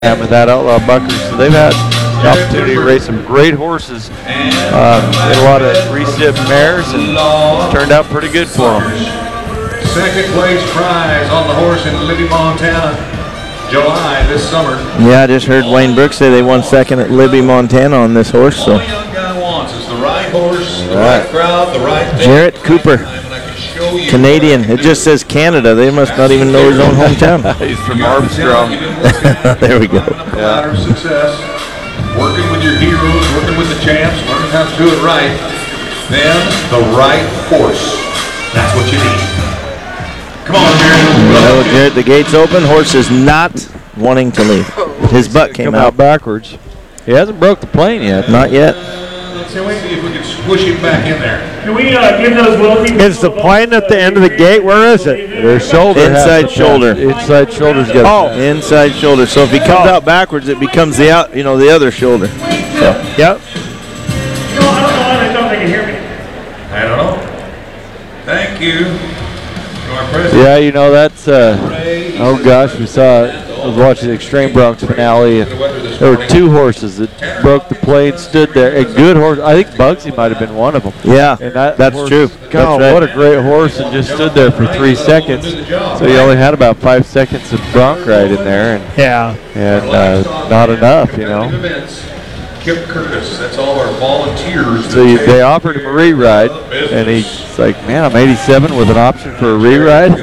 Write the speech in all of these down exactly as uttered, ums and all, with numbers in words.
with that Outlaw Buckers. So they've had the opportunity to race some great horses, um, and a lot of recip mares, and turned out pretty good for them. Second place prize on the horse in Libby, Montana, July this summer. Yeah, I just heard Wayne Brooks say they won second at Libby, Montana on this horse. So. All the young guy wants is the right horse, the right, right crowd, the right thing. Jarrett Cooper, Canadian. It just says Canada. They must not even know his own hometown. He's from Armstrong. There we go. Yeah. Of success, working with your heroes, working with the champs, learning how to do it right. Then the right horse. That's what you need. Come on, Jarrett. Well, Jarrett, the gate's open. Horse is not wanting to leave. His butt came Come out. out backwards. He hasn't broke the plane yet. Not yet. Let's see if we can squish him back in there. Can we uh, give those Wilkie? Is the plane at the end of the gate? Where is it? Their shoulder. Inside shoulder. Inside shoulder's got. Oh, inside shoulder. So if he comes out backwards, it becomes the out. You know, the other shoulder. So. Yep. No, I don't know why they don't they can hear me. I don't know. Thank you. Our president. Yeah, you know that's. Uh, oh gosh, we saw. I was watching the Extreme Bronx finale, and there were two horses that broke the plane, stood there. A good horse. I think Bugsy might have been one of them. Yeah, and that that's horse, true. God, that's right. What a great horse, and just stood there for three seconds. So he only had about five seconds of bronc ride in there, and yeah, and uh, not enough, you know. Kip Curtis, that's all our volunteers. So you, they offered him a re-ride, and he's like, man, I'm eighty-seven with an option for a re-ride.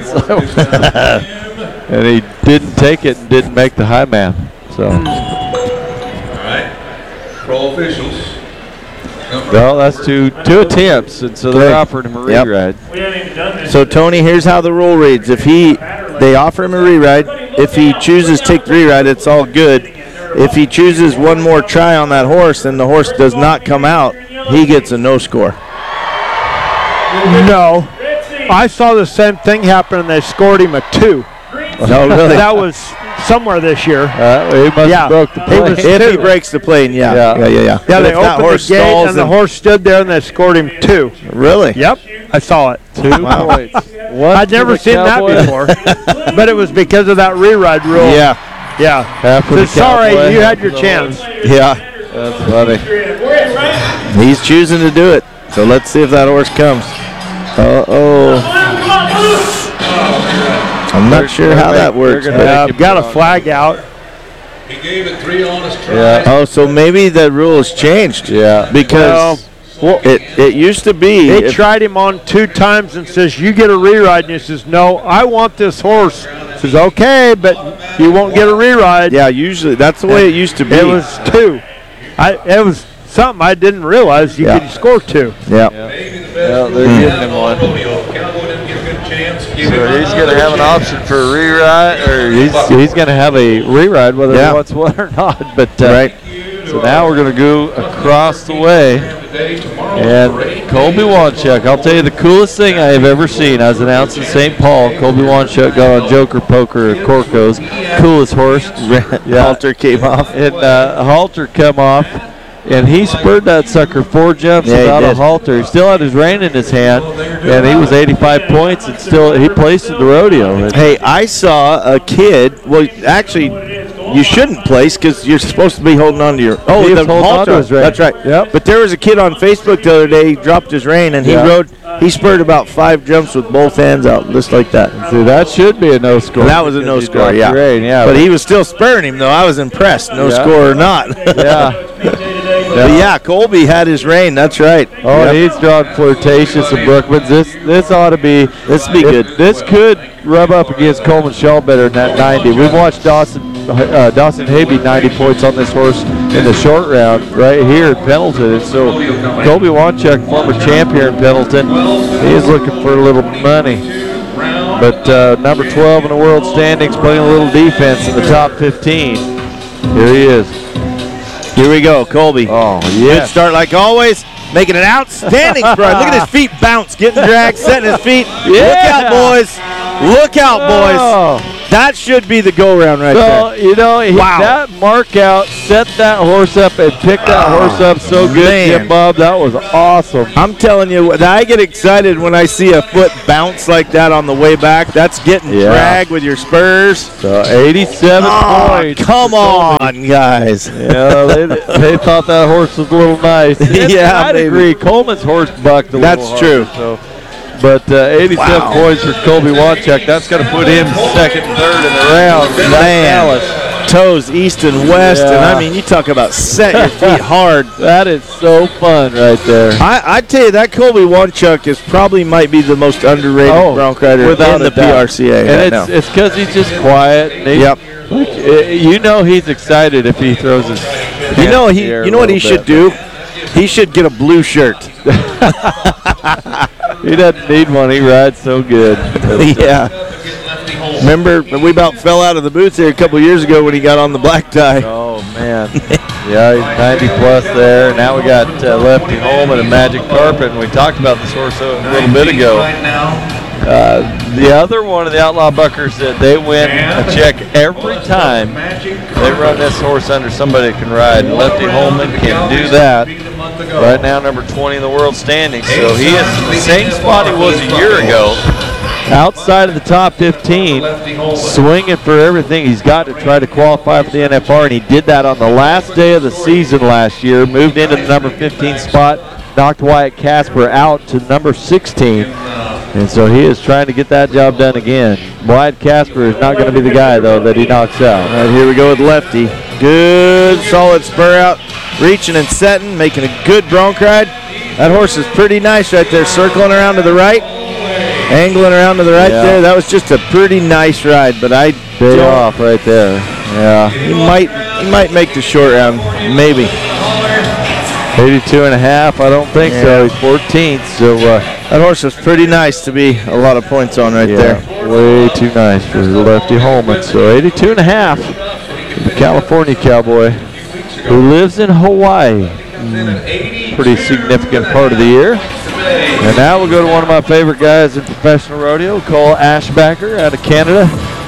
And he didn't take it and didn't make the high man. So. All right, pro officials. Well, that's two two attempts, and so they're offering him a re-ride. Yep. We haven't even done this. So Tony, here's how the rule reads: if he, they offer him a re-ride. If he chooses to take the re-ride, it's all good. If he chooses one more try on that horse and the horse does not come out, he gets a no score. No, I saw the same thing happen, and they scored him a two. No, really? That was somewhere this year. Uh, he must yeah. have broke the plane. Was if two. he breaks the plane, yeah. Yeah, yeah, yeah. Yeah, yeah they if that opened horse the gate, stalls and the horse stood there, and they scored him two. Really? Yep, I saw it. Two Wow. points. I'd never seen Cowboy. that before, but it was because of that re-ride rule. Yeah. Yeah. Half for So the sorry, Cowboy, you half had for your the chance. horse. Yeah. That's funny. He's choosing to do it. So let's see if that horse comes. Uh-oh. I'm not sure how that works. gonna but- Uh, make him got a wrong. flag out. He gave it three honest tries. Yeah. Oh, so maybe the rule has changed. Yeah. Because Well, it, it used to be. They if- tried him on two times and says, you get a re-ride. And he says, no, I want this horse. He says, okay, but you won't get a re-ride. Yeah, usually that's the way it used to be. It was two. I It was something I didn't realize you Yeah. could score two. Yeah. Maybe the best Well, they're rodeo. giving him one. Cowboy didn't get a good chance. Give So him he's another going to have an chance. option for a re-ride, or he's, he's going to have a re-ride whether Yeah. he wants one or not. But uh, Right. So now we're going to go across the way. Today, tomorrow, And parade. Colby Wanchuk, I'll tell you the coolest thing I have ever seen. I was announced in Saint Paul. Colby Wanchuk got on Joker Poker at Corco's. Coolest horse. Yeah. Halter came off. And uh, a halter come off. And he spurred that sucker four jumps Yeah, he without a did. halter. He still had his rein in his hand, and he was eighty-five points, and still he placed in the rodeo. And Hey, I saw a kid. Well, actually, you shouldn't place because you're supposed to be holding on to your. Oh, He the was holding on halter. to his rein. That's right. Yep. But there was a kid on Facebook the other day. He dropped his rein and he Yeah. rode. He spurred about five jumps with both hands out, just like that. See, that should be a no score. That was a because no he score, dropped yeah. the rein, yeah. But he was still spurring him, though. I was impressed, no Yeah. score or not. yeah. But yeah, Colby had his rein. That's right. Oh, Yep. he's drawn flirtatious and Brookman's. This this ought to be. This be if- good. This could rub up against Coleman Shaw better than that ninety. We've watched Dawson uh, Dawson Habe ninety points on this horse in the short round right here at Pendleton. And so Colby Wanchuk, former champ here in Pendleton, he is looking for a little money. But uh, number twelve in the world standings, playing a little defense in the top fifteen. Here he is. Here we go, Colby. Oh, Good yeah. start like always. Making an outstanding stride. Look at his feet bounce, getting dragged, setting his feet. Look Yeah. out, boys. Look out, boys. Oh. That should be the go-round right So, there. you know, he, Wow. that mark out set that horse up and picked that Oh, horse up so good, man. Jim Bob. That was awesome. I'm telling you, I get excited when I see a foot bounce like that on the way back. That's getting Yeah. dragged with your spurs. So eighty-seven Oh, points. come on, guys. Yeah, they, they thought that horse was a little nice. And Yeah, I'd maybe. agree. Coleman's horse bucked a That's little true. harder, so. But uh, eighty-seven Wow. points for Colby Wanchuk. That's going to put him second, third in the round. Man. Dallas. Toes east and west, and Yeah. I mean, you talk about set your feet hard. That is so fun right there. I, I tell you, that Colby Wanchuk is probably might be the most underrated Oh, bronc rider without in the a doubt. P R C A And right it's now. it's because he's just quiet. And he, Yep. like, uh, you know he's excited if he throws his. You know hands in he. the air You a know what he little should bit. do? He should get a blue shirt. He doesn't need one. He rides so good. Yeah. Remember, we about fell out of the booth here a couple years ago when he got on the black tie. Oh man. Yeah, he's ninety plus there. Now we got uh, Lefty Holman and Magic Carpet, and we talked about this horse a little bit ago. Uh, the other one of the Outlaw Buckers that they win a check every time they run this horse under somebody that can ride. And Lefty Holman can do that. Right now, number twenty in the world standing. So he is in the same spot he was a year ago. Outside of the top fifteen, swinging for everything he's got to try to qualify for the N F R, and he did that on the last day of the season last year. Moved into the number fifteen spot, knocked Wyatt Casper out to number sixteen, and so he is trying to get that job done again. Wyatt Casper is not going to be the guy, though, that he knocks out. All right, here we go with Lefty. Good, solid spur out, reaching and setting, making a good bronc ride. That horse is pretty nice right there, circling around to the right, angling around to the right Yeah. there. That was just a pretty nice ride, but I Big don't- off right there. Yeah. He might, he might make the short round, maybe. eighty-two and a half, I don't think so. He's fourteenth, so uh, That horse was pretty nice to be a lot of points on right there. yeah, way too nice for Lefty Holman. So eighty-two and a half, the California Cowboy, who lives in Hawaii. Mm, pretty significant part of the year. And now we'll go to one of my favorite guys in professional rodeo, Cole Ashbacker out of Canada.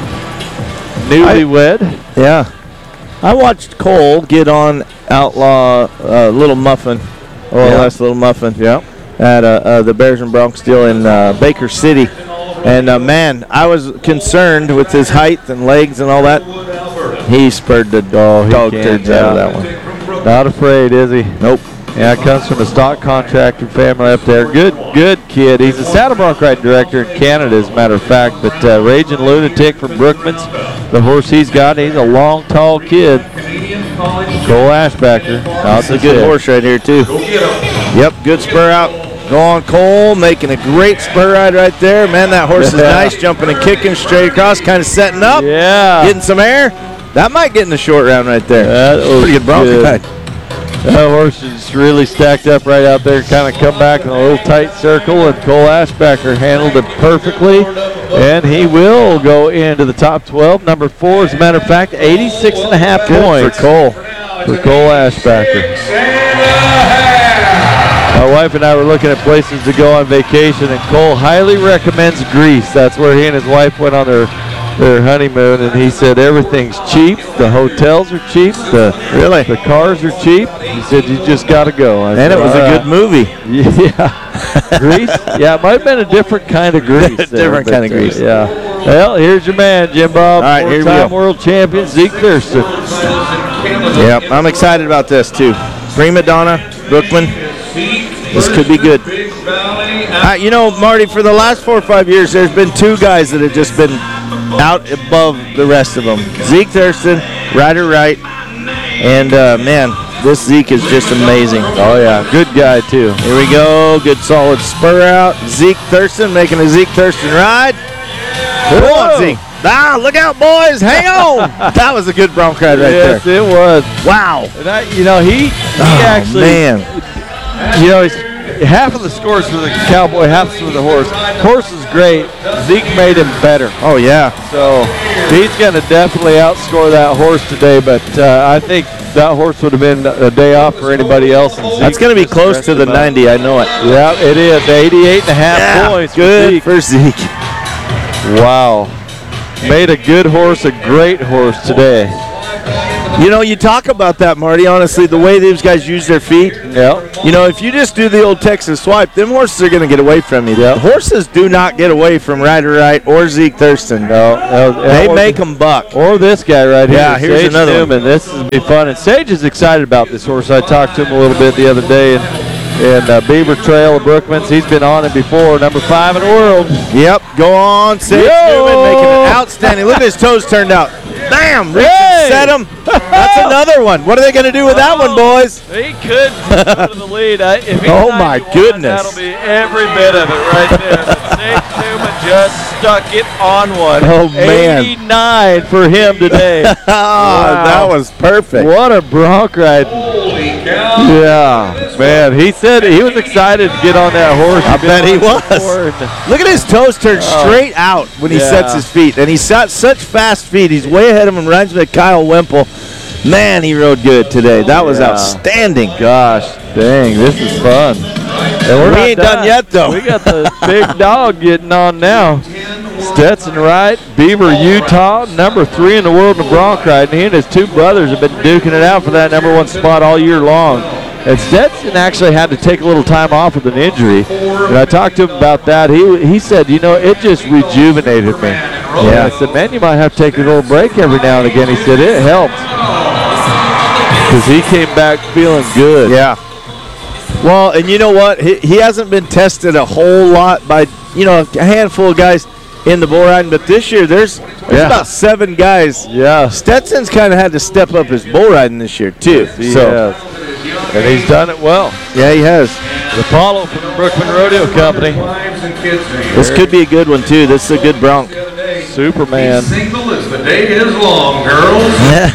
Newlywed. Yeah. I watched Cole get on Outlaw uh, Little Muffin, or Yeah. less Little Muffin, Yeah. at uh, uh, the Bears and Bronx deal in uh, Baker City. And uh, man, I was concerned with his height and legs and all that. He spurred the Oh, he dog can, turds out of that one. Not afraid, is he? Nope. Yeah, comes from a stock contractor family up there. Good, good kid. He's a saddle bronc ride director in Canada, as a matter of fact. But uh, Raging Lunatic from Brookman's, the horse he's got, he's a long, tall kid. Cole Ashbacker. That's a good horse right here, too. Yep, good spur out. Go on, Cole, making a great spur ride right there. Man, that horse is Yeah. nice, jumping and kicking straight across, kind of setting up, Yeah. getting some air. That might get in the short round right there. That was Pretty good bronc good. ride. That horse is really stacked up right out there, kind of come back in a little tight circle, and Cole Ashbacker handled it perfectly, and he will go into the top twelve. Number four, as a matter of fact, eighty-six and a half Good points for Cole. for Cole Ashbacker. My wife and I were looking at places to go on vacation, and Cole highly recommends Greece. That's where he and his wife went on their their honeymoon, and he said everything's cheap. The hotels are cheap. The Really? the cars are cheap. He said you just got to go. I And said, it was "All a right." good movie. Yeah. Greece? Yeah, it might have been a different kind of Greece. there, Different but, kind of uh, Greece. yeah. Well, here's your man, Jim Bob. All right, here we four-time go. world champion, Zeke Thurston. Yep, I'm excited about this too. Prima Donna, Brookman. This could be good. Uh, you know, Marty, for the last four or five years, there's been two guys that have just been out above the rest of them. Zeke Thurston, Ryder Wright, and uh, man, this Zeke is just amazing. Oh, yeah. Good guy, too. Here we go, good solid spur out. Zeke Thurston making a Zeke Thurston ride. Come on, Whoa. Zeke. Ah, look out, boys. Hang on. That was a good bronc ride right Yes, there. it was. Wow. And I, you know, he, he Oh, actually, man. you know, he's, half of the scores for the Cowboy, half for the horse. Horse is great. Zeke made him better. Oh, yeah. So he's going to definitely outscore that horse today, but uh, I think that horse would have been a day off for anybody else. and That's Zeke going to be just close stretched to the him out. ninety. I know it. Yeah, it is. eighty-eight and a half points. for Good Zeke. for Zeke. Wow. Made a good horse a great horse today. You know, you talk about that, Marty. Honestly, the way these guys use their feet. Yeah. You know, if you just do the old Texas swipe, them horses are going to get away from you. Yep. Horses do not get away from Ryder Wright or Zeke Thurston. No, no, They or- make them buck. Or this guy right here. Yeah, here's Sage another one. Newman. This is be fun. And Sage is excited about this horse. I talked to him a little bit the other day. And, and uh, Beaver Trail of Brookman's, he's been on it before. Number five in the world. Yep, go on, Sage Yo! Newman making an outstanding. Look at his toes turned out. Bam, reach Hey! and set him. That's another one. What are they going to do with that one, boys? He could go to the lead. I, if he's Oh, my ninety-one, goodness. That'll be every bit of it right there. But Sage Newman just stuck it on one. Oh, man. eighty-nine for him today. Ah, that was perfect. What a bronc ride. Holy cow. Yeah, man. He said he was excited to get on that horse. I He'd been bet on he it was. before, and- Look at his toes turned straight out when he Yeah. sets his feet. And he's got such fast feet. He's way ahead of him. Reminds me of Kyle Wemple. Man, he rode good today. That was Yeah. outstanding. Gosh, dang, this is fun. And we're We not ain't done yet, though. We got the big dog getting on now. Stetson Wright, Beaver, Utah, number three in the world in the bronc ride. And he and his two brothers have been duking it out for that number one spot all year long. And Stetson actually had to take a little time off with an injury. And I talked to him about that. He he said, you know, it just rejuvenated me. Yeah. I said, man, you might have to take a little break every now and again. He said, it helped. Because he came back feeling good. Yeah. Well, and you know what? He, he hasn't been tested a whole lot by, you know, a handful of guys in the bull riding. But this year, there's, there's Yeah. about seven guys. Yeah. Stetson's kind of had to step up his bull riding this year, too. He so, has. And he's done it well. yeah, he has. The Apollo from the Brookman Rodeo Company. Wives and kids. This could be a good one, too. This is a good bronc. Superman. Be single as the day is long, girls.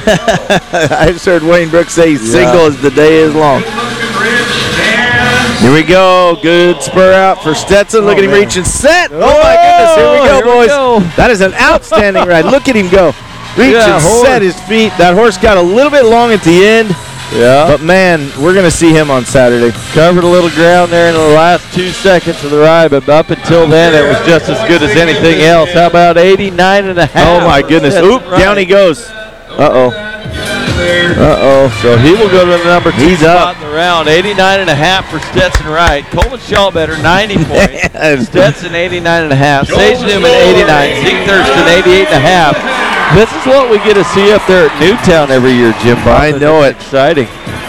I just heard Wayne Brooks say he's single as the day is long. Good looking rich and Here we go. Good spur out for Stetson. Look Oh, at him man. reach and set. Oh, my goodness. Here we go, Here we boys. go. That is an outstanding ride. Look at him go. Reach Yeah, and horse. set his feet. That horse got a little bit long at the end. Yeah. But, man, we're going to see him on Saturday. Covered a little ground there in the last two seconds of the ride, but up until then, it was just as good as anything else. How about eighty-nine and a half? Oh, my goodness. That's Oop, right. down he goes. Uh-oh. Uh-oh. So he will go to the number two He's spot up. in the round. eighty-nine and a half for Stetson Wright. Coleman Schallbetter, ninety points. Man. Stetson, eighty-nine and a half. Sage Newman, eighty-nine. Zeke Thurston, eighty-eight and a half. This is what we get to see up there at Newtown every year, Jim Bob. I know It's it. exciting.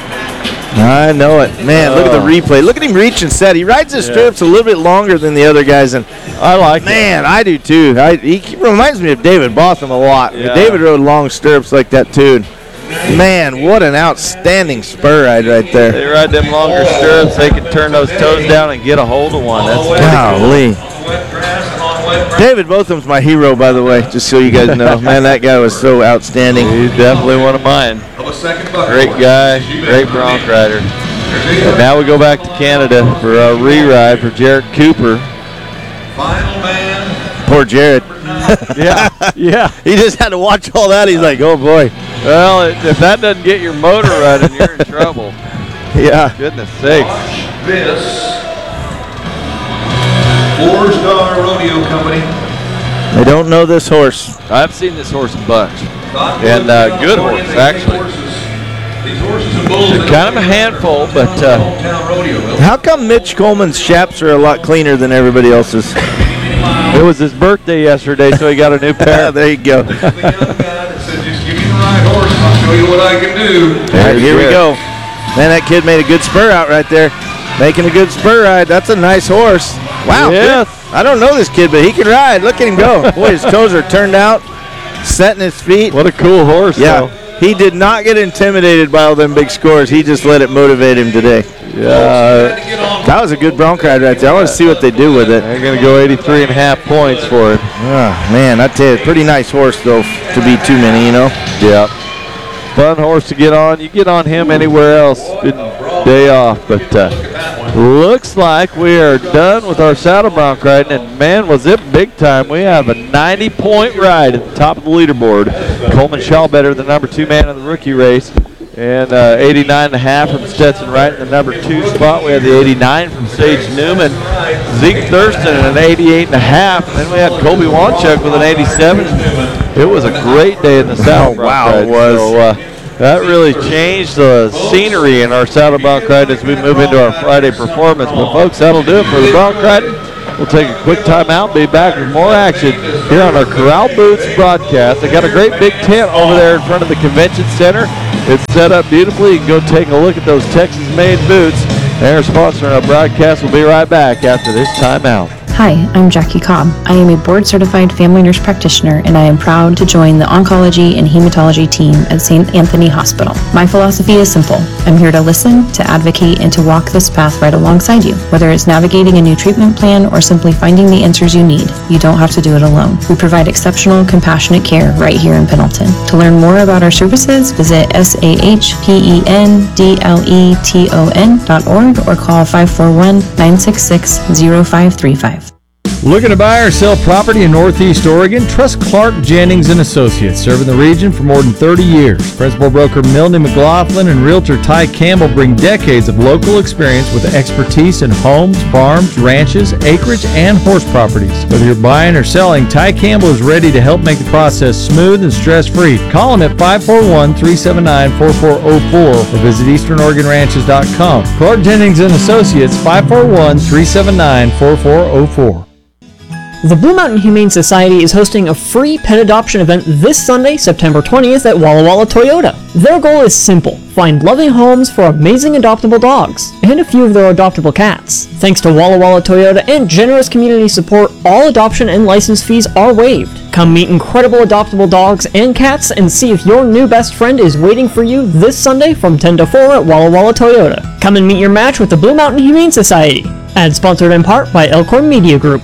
I know it. Man, look at the Oh. replay. Look at him reach and set. He rides his Yeah. strips a little bit longer than the other guys, and I like it. man, I do too. I, he reminds me of David Botham a lot. Yeah. David rode long stirrups like that too. And man, what an outstanding spur ride right there. They ride them longer stirrups. They can turn those toes down and get a hold of one. That's pretty cool. Golly. wet grass and on wet grass. David Botham's my hero, by the way, just so you guys know. Man, that guy was so outstanding. He's definitely one of mine. Of a second bucket. Great guy, great bronc rider. And now we go back to Canada for a re-ride for Jarrett Cooper. Final man. Poor Jared. Yeah, yeah. He just had to watch all that. He's like, oh boy. Well, if that doesn't get your motor running, you're in trouble. Yeah. Goodness sakes. This Four Star Rodeo Company. I don't know this horse. I've seen this horse a bunch. Cottonwood, And, uh, good California, horse, they make actually. horses. These horses and bulls. They're they kind of don't a make handful, but uh, hometown rodeo. They'll How come Mitch Coleman's chaps are a lot cleaner than everybody else's? it was his birthday yesterday, so he got a new Yeah, pair. there you go. the young guy that said, just give me the right horse and I'll show you what I can do. All right, here we good. go. Man, that kid made a good spur out right there. Making a good spur ride. That's a nice horse. Wow. Yes. good. I don't know this kid, but he can ride. Look at him go. Boy, his toes are turned out, setting his feet. What a cool horse, Yeah. though. He did not get intimidated by all them big scores. He just let it motivate him today. Yeah. Had to get on. That was a good bronc ride right there. I want to see what they do with it. They're going to go eighty-three and a half points for it. Oh, man, I tell you, pretty nice horse, though, f- to be too many, you know? Yeah. Fun horse to get on. You get on him anywhere else. Good day off. But uh, looks like we are done with our saddle bronc riding. And, man, was it big time. We have a ninety-point ride at the top of the leaderboard. Coleman Schallbetter, the number two man in the rookie race. And uh, eighty-nine and a half from Stetson Wright in the number two spot. We had the eighty-nine from Sage Newman. Zeke Thurston at an eighty-eight and a half. And then we had Colby Wanchuk with an eighty-seven. It was a great day in the saddle. Oh, wow, it was. So, uh, that really changed the scenery in our saddle bronc ride as we move into our Friday performance. But folks, that'll do it for the bronc ride. We'll take a quick time out, be back with more action here on our Corral Boots broadcast. I got a great big tent over there in front of the convention center. It's set up beautifully. You can go take a look at those Texas-made boots. They're sponsoring our broadcast. We'll be right back after this timeout. Hi, I'm Jackie Cobb. I am a board-certified family nurse practitioner, and I am proud to join the oncology and hematology team at Saint Anthony Hospital. My philosophy is simple. I'm here to listen, to advocate, and to walk this path right alongside you. Whether it's navigating a new treatment plan or simply finding the answers you need, you don't have to do it alone. We provide exceptional, compassionate care right here in Pendleton. To learn more about our services, visit S A H P E N D L E T O N dot org or call five four one, nine six six, zero five three five. Looking to buy or sell property in Northeast Oregon? Trust Clark Jennings and Associates, serving the region for more than thirty years. Principal broker Milne McLaughlin and realtor Ty Campbell bring decades of local experience with expertise in homes, farms, ranches, acreage, and horse properties. Whether you're buying or selling, Ty Campbell is ready to help make the process smooth and stress-free. Call him at five four one, three seven nine, four four zero four or visit eastern oregon ranches dot com. Clark Jennings and Associates, five four one, three seven nine, four four zero four. The Blue Mountain Humane Society is hosting a free pet adoption event this Sunday, September twentieth at Walla Walla Toyota. Their goal is simple: find loving homes for amazing adoptable dogs and a few of their adoptable cats. Thanks to Walla Walla Toyota and generous community support, all adoption and license fees are waived. Come meet incredible adoptable dogs and cats and see if your new best friend is waiting for you this Sunday from ten to four at Walla Walla Toyota. Come and meet your match with the Blue Mountain Humane Society. Ad sponsored in part by Elkhorn Media Group.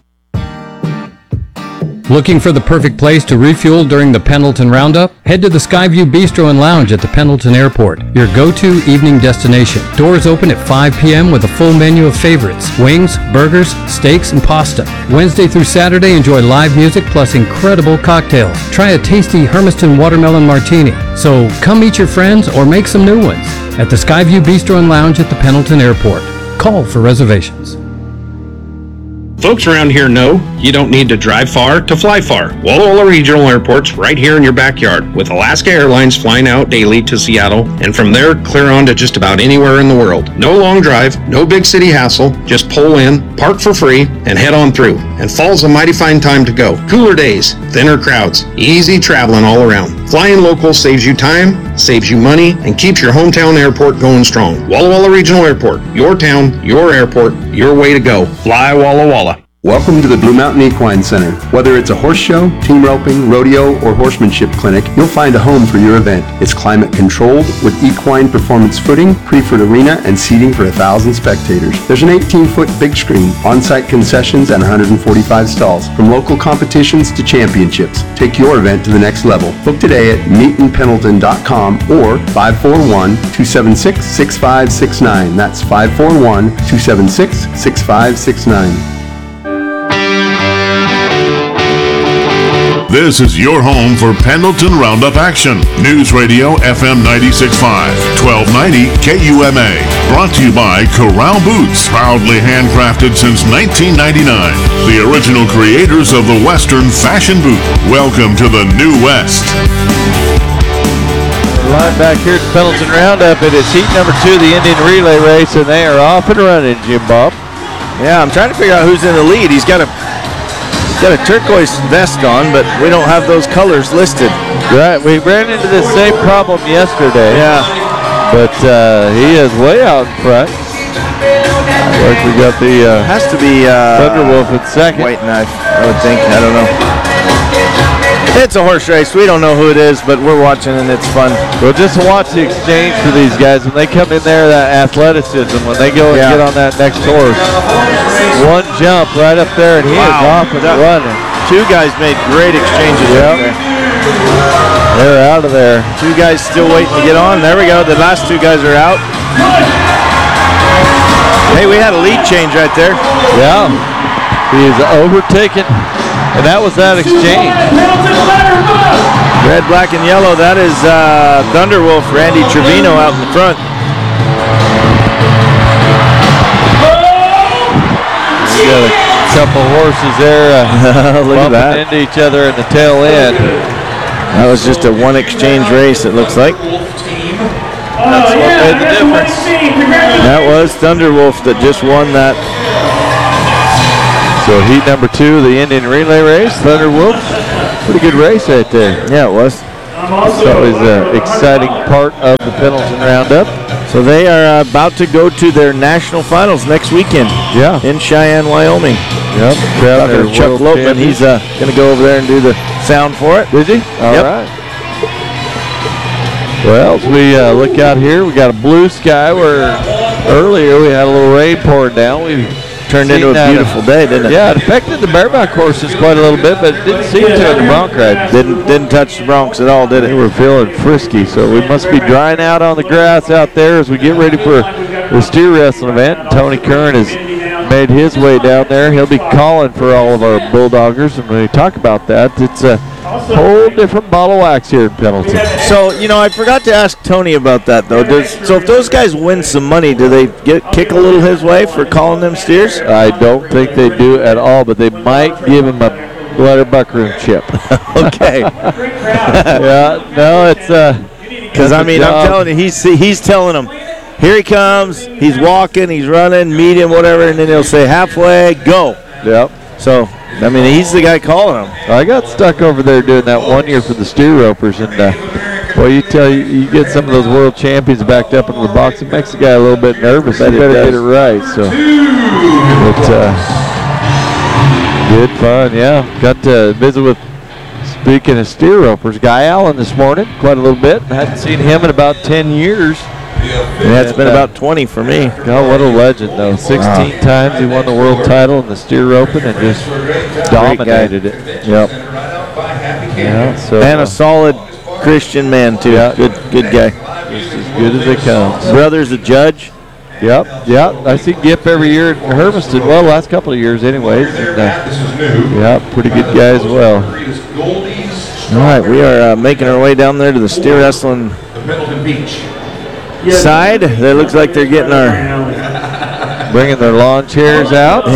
Looking for the perfect place to refuel during the Pendleton Roundup? Head to the Skyview Bistro and Lounge at the Pendleton Airport, your go-to evening destination. Doors open at five p.m. with a full menu of favorites: wings, burgers, steaks, and pasta. Wednesday through Saturday, enjoy live music plus incredible cocktails. Try a tasty Hermiston Watermelon Martini. So come meet your friends or make some new ones at the Skyview Bistro and Lounge at the Pendleton Airport. Call for reservations. Folks around here know you don't need to drive far to fly far. Walla Walla Regional Airport's right here in your backyard, with Alaska Airlines flying out daily to Seattle, and from there clear on to just about anywhere in the world. No long drive, no big city hassle, just pull in, park for free, and head on through. And fall's a mighty fine time to go. Cooler days, thinner crowds, easy traveling all around. Flying local saves you time, saves you money, and keeps your hometown airport going strong. Walla Walla Regional Airport, your town, your airport, your way to go. Fly Walla Walla. Welcome to the Blue Mountain Equine Center. Whether it's a horse show, team roping, rodeo, or horsemanship clinic, you'll find a home for your event. It's climate controlled with equine performance footing, Preferred arena, and seating for a thousand spectators. There's an eighteen-foot big screen, on-site concessions, and one hundred forty-five stalls. From local competitions to championships, take your event to the next level. Book today at meetin pendleton dot com or five four one, two seven six, six five six nine. That's five four one, two seven six, six five six nine. This is your home for Pendleton Roundup action. News Radio F M ninety-six point five, twelve ninety K U M A. Brought to you by Corral Boots. Proudly handcrafted since nineteen ninety-nine. The original creators of the Western fashion boot. Welcome to the New West. Line back here at the Pendleton Roundup. It is heat number two, the Indian Relay Race, and they are off and running, Jim Bob. Yeah, I'm trying to figure out who's in the lead. He's got a Got a turquoise vest on, but we don't have those colors listed. Right, we ran into the same problem yesterday. Yeah. But uh, he is way out in front. Like we got the uh, has to be uh, Thunderwolf in second. White Knife, I would think. I don't know. It's a horse race. We don't know who it is, but we're watching and it's fun. Well, just watch the exchange for these guys when they come in there. That athleticism when they go and yeah. get on that next horse. One jump right up there, and he wow. is off and that, running. Two guys made great exchanges. Yep. Up there. They're out of there. Two guys still waiting to get on. There we go. The last two guys are out. Hey, we had a lead change right there. Yeah. He is overtaken, and that was that exchange. Red, black, and yellow. That is uh, Thunderwolf, Randy Trevino out in the front. We got a couple horses there uh, Look at bumping that. into each other in the tail end. That was just a one exchange race, it looks like. That's what made the difference. That was Thunderwolf that just won that. So heat number two, the Indian Relay Race, Thunderwolf. Pretty good race right there. Yeah, it was. It's always an exciting part of the Pendleton Roundup. So they are uh, about to go to their national finals next weekend. Yeah. In Cheyenne, Wyoming. Yep. Doctor Chuck Lopman, he's uh, going to go over there and do the sound for it. Did he? All Yep. right. Well, as we uh, look out here, we got a blue sky where earlier we had a little rain pouring down. We Turned into a beautiful day, didn't it? Yeah, it affected the bareback horses quite a little bit, but it didn't seem to in the bronc ride. Didn't didn't touch the broncs at all, did it? They were feeling frisky, so we must be drying out on the grass out there as we get ready for the steer wrestling event. Tony Kern has made his way down there. He'll be calling for all of our Bulldoggers, and when we talk about that, it's a whole different ball of wax here in Pendleton. So, you know, I forgot to ask Tony about that, though. Does, so if those guys win some money, do they get kick a little his way for calling them steers? I don't think they do at all, but they might give him a Letter Buckroom chip. Okay. Yeah, no, it's uh, because I mean, I'm telling you, he's he's telling them, here he comes, he's walking, he's running, medium, whatever, and then he'll say halfway, go. Yep. So, I mean, he's the guy calling them. I got stuck over there doing that one year for the steer ropers, and uh, boy, you tell you, you get some of those world champions backed up into the box, it makes the guy a little bit nervous. You better get it right. So, but uh, good fun, yeah. Got to visit with, speaking of steer ropers, Guy Allen this morning, quite a little bit. I hadn't seen him in about ten years. Yeah, it's been uh, about twenty for me. God, what a legend, though. sixteen Wow. times he won the world title in the steer roping and just dominated it. Yep. Yeah, so, And uh, a solid Christian man, too. Yeah. Good good guy. just as good as they come. Brother's a judge. Yep, yep. I see Gip every year in Hermiston. Well, the last couple of years, anyways. And, uh, yeah, pretty good guy as well. All right, we are uh, making our way down there to the steer wrestling side. It looks like they're getting our bringing their lawn chairs out.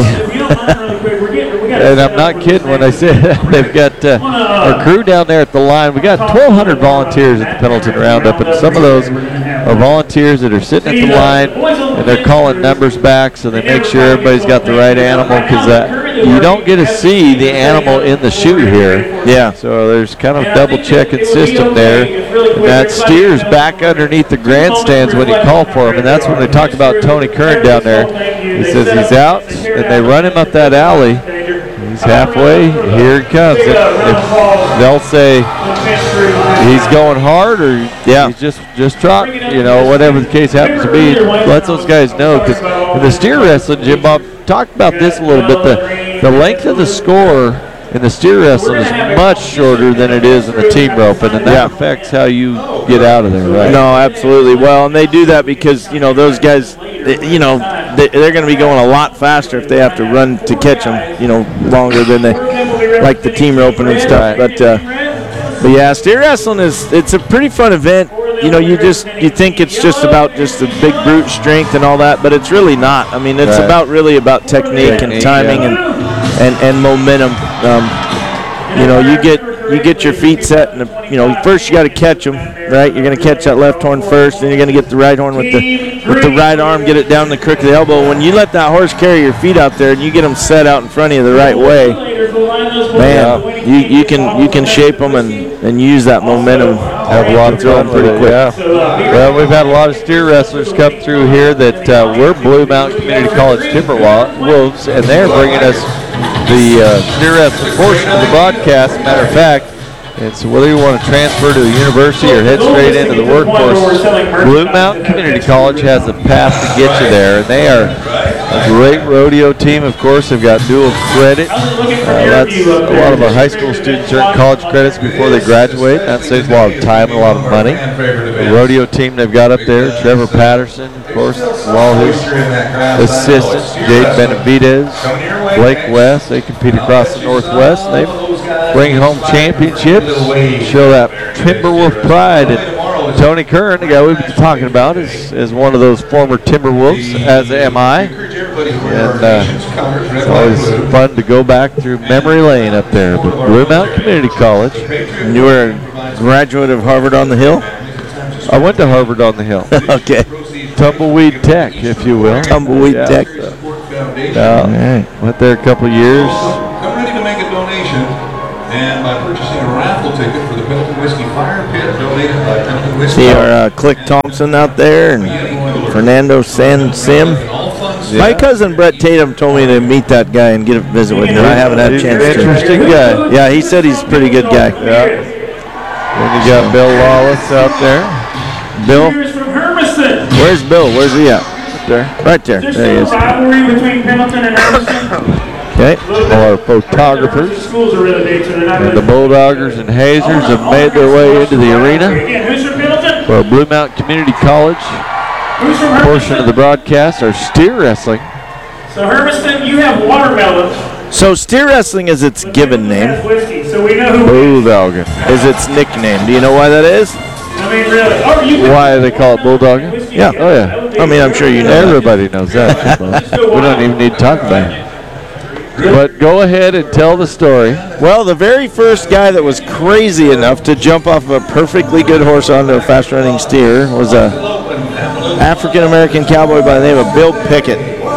And I'm not kidding when I say they've got uh, our crew down there at the line. We got twelve hundred volunteers at the Pendleton Roundup, and some of those are volunteers that are sitting at the line and they're calling numbers back so they make sure everybody's got the right animal, because uh, you don't get to see the animal in the chute here. Yeah. So there's kind of a double checking system there. And that steer's back underneath the grandstands when you call for him, and that's when they talk about Tony Kern down there. He says he's out, and they run him up that alley. He's halfway. Here he comes. If, if they'll say he's going hard or yeah. he's just just trotting, you know, whatever the case happens to be, let those guys know. Because in the steer wrestling, Jim Bob talked about this a little bit. The the length of the score in the steer wrestling is much shorter than it is in the team roping, and that Yeah. affects how you get out of there, right? No, absolutely. Well, and they do that because, you know, those guys, they, you know, they, they're going to be going a lot faster if they have to run to catch them, you know, longer than they like the team roping and stuff. But, uh, but yeah, steer wrestling is, it's a pretty fun event. You know, you just, you think it's just about just the big brute strength and all that, but it's really not. I mean, it's Right. about really about technique, Technique, and timing yeah. and, and, and momentum. Um, you know, you get you get your feet set, and you know first you got to catch them, right? You're going to catch that left horn first, then you're going to get the right horn with the with the right arm, get it down the crook of the elbow. When you let that horse carry your feet out there, and you get them set out in front of you the right way, man, you, you can you can shape them and, and use that momentum. Have a lot of throw fun them pretty with it, quick. yeah. Well, we've had a lot of steer wrestlers come through here that uh, were Blue Mountain Community College Timberwolves, and they're bringing us the uh, steer wrestling portion of the broadcast. Matter of fact, it's whether you want to transfer to the university or head straight into the workforce, Blue Mountain Community College has a path to get you there, and they are A great rodeo team, of course. They've got dual credit. Uh, that's a lot of our high school students earn college credits before they graduate. That saves a lot of time and a lot of money. The rodeo team they've got up there, Trevor Patterson, of course, and all his assistants, Jade Benavidez, Blake West. They compete across the Northwest. They bring home championships, show that Timberwolf pride. And Tony Kern, the guy we've been talking about, is, is one of those former Timberwolves, as am I. And uh, it's always fun to go back through memory lane up there. But Blue Mountain Community College. And you were a graduate of Harvard on the Hill? I went to Harvard on the Hill. Okay. Tumbleweed Tech, if you will. Tumbleweed yeah. Tech. Uh, right. Went there a couple of years. Come ready to make a donation, and by purchasing a raffle ticket for the Pendleton Whiskey Fire Pit, donated by Pendleton Whiskey. See our uh, Click Thompson out there and Fernando San Sim. Yeah. My cousin Brett Tatum told me to meet that guy and get a visit with him. I haven't had a He's chance an to. interesting guy. Yeah, he said he's a pretty good guy. Yeah. Then you got Bill Lawless out there. Bill? Here's from Hermiston. Where's Bill? Where's he at? Right there. Right there. There's There he still is. a rivalry between Pendleton and Hermiston. Okay. All our photographers. Schools are really big, so they're not And the really. Bulldoggers and Hazers have made their way into the arena Again, who's from Pendleton? for Blue Mountain Community College. Who's from Portion of the Hermiston? broadcast are steer wrestling. So Hermiston, you have watermelon. So steer wrestling is its given name. Has whiskey, so we know who. Bulldogging. Is its nickname. Do you know why that is? I mean, really. Oh, you. Why they call it bulldogging? Yeah. Oh yeah. I mean, I'm sure you know that. Everybody knows that. We don't even need to talk about it. But go ahead and tell the story. Well, the very first guy that was crazy enough to jump off of a perfectly good horse onto a fast-running steer was a African-American cowboy by the name of Bill Pickett.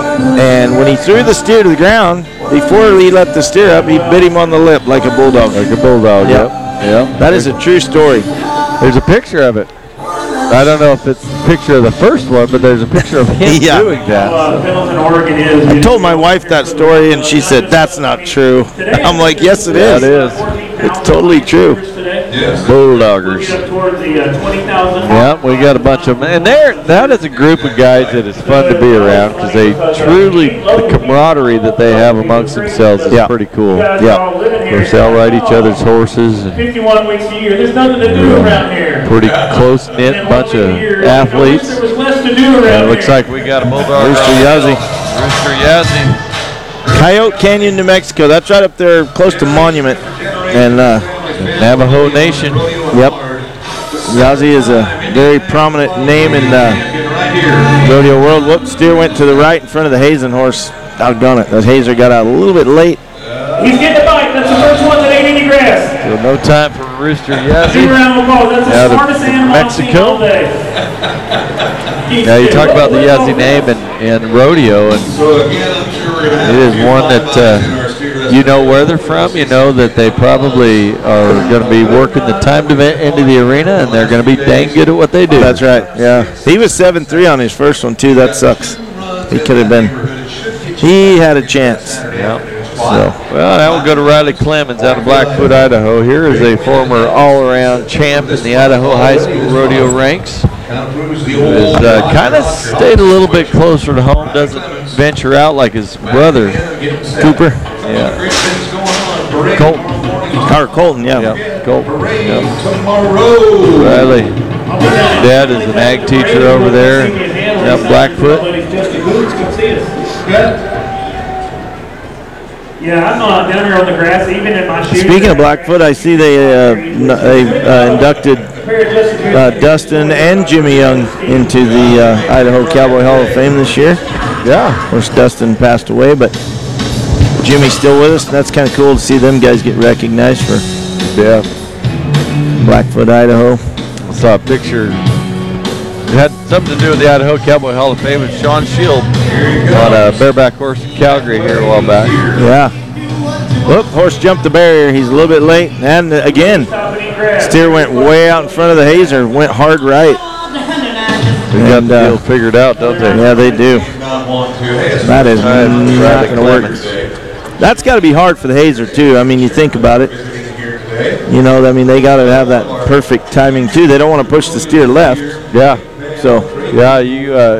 And when he threw the steer to the ground, before he let the steer up, he bit him on the lip like a bulldog. Like a bulldog, Yep. yep. Yep. That is a true story. There's a picture of it. I don't know if it's a picture of the first one, but there's a picture of him Yeah. doing that. Uh, Pendleton, Oregon is. I told my wife that story, and she said, that's not true. I'm like, yes, it Yeah, is. it is. It's totally true. Bulldoggers. Up toward the uh, twenty thousand. Yeah, we got a bunch of them. And there, that is a group of guys that is fun to be around because they truly, the camaraderie that they have amongst themselves is Yeah. pretty cool. Yeah. Of course, they'll ride each other's horses and fifty-one weeks a year. There's nothing to do around here. pretty close-knit bunch of athletes. There was less to do around And it looks here. like we got a bulldog. Rooster Yazzie. Rooster Yazzie. Coyote Canyon, New Mexico. That's right up there close to Monument. And, uh, Navajo Nation. yep. Yazzie is a very prominent name in the rodeo world. Whoop, steer went to the right in front of the Hazen horse. Doggone it. That Hazer got out a little bit late. He's getting a bite. That's the first one that ate any grass. So no time for Rooster Two Yazzie. round of applause. That's the Out of smartest animal I've seen Mexico. all day. Now you talk about the Yazzie name and, and rodeo, and it is one that uh, you know where they're from. You know that they probably are going to be working the timed event into the arena, and they're going to be dang good at what they do. That's right, yeah. He was seven three on his first one, too. That sucks. He could have been. He had a chance. Yeah. So, well, that will go to Riley Clemens out of Blackfoot, Idaho. Here is a former all-around champ in the Idaho high school rodeo ranks. Who has uh, kind of stayed a little bit closer to home, doesn't venture out like his brother, Cooper. Yeah. Colton. Or Colton, yeah. Yeah, Colton. Yeah. Riley. Dad is an ag teacher over there. Yeah, Blackfoot. Yeah, I'm not down here on the grass, even in my shoes. Speaking of Blackfoot, I see they uh, n- they uh, inducted uh, Dustin and Jimmy Young into the uh, Idaho Cowboy Hall of Fame this year. Yeah. Of course, Dustin passed away, but Jimmy's still with us, and that's kind of cool to see them guys get recognized for Yeah. Blackfoot, Idaho. I saw a picture. It had something to do with the Idaho Cowboy Hall of Fame with Sean Shield on a bareback horse in Calgary here a while back. Yeah. Whoop, horse jumped the barrier. He's a little bit late. And uh, again, steer went way out in front of the Hazer, went hard right. They got And, the uh, deal figured out, don't they? Yeah, they do. That is Right, not Riley going to work. Clemens. That's got to be hard for the Hazer, too. I mean, you think about it. You know, I mean, they got to have that perfect timing, too. They don't want to push the steer left. Yeah. So, Yeah, you uh,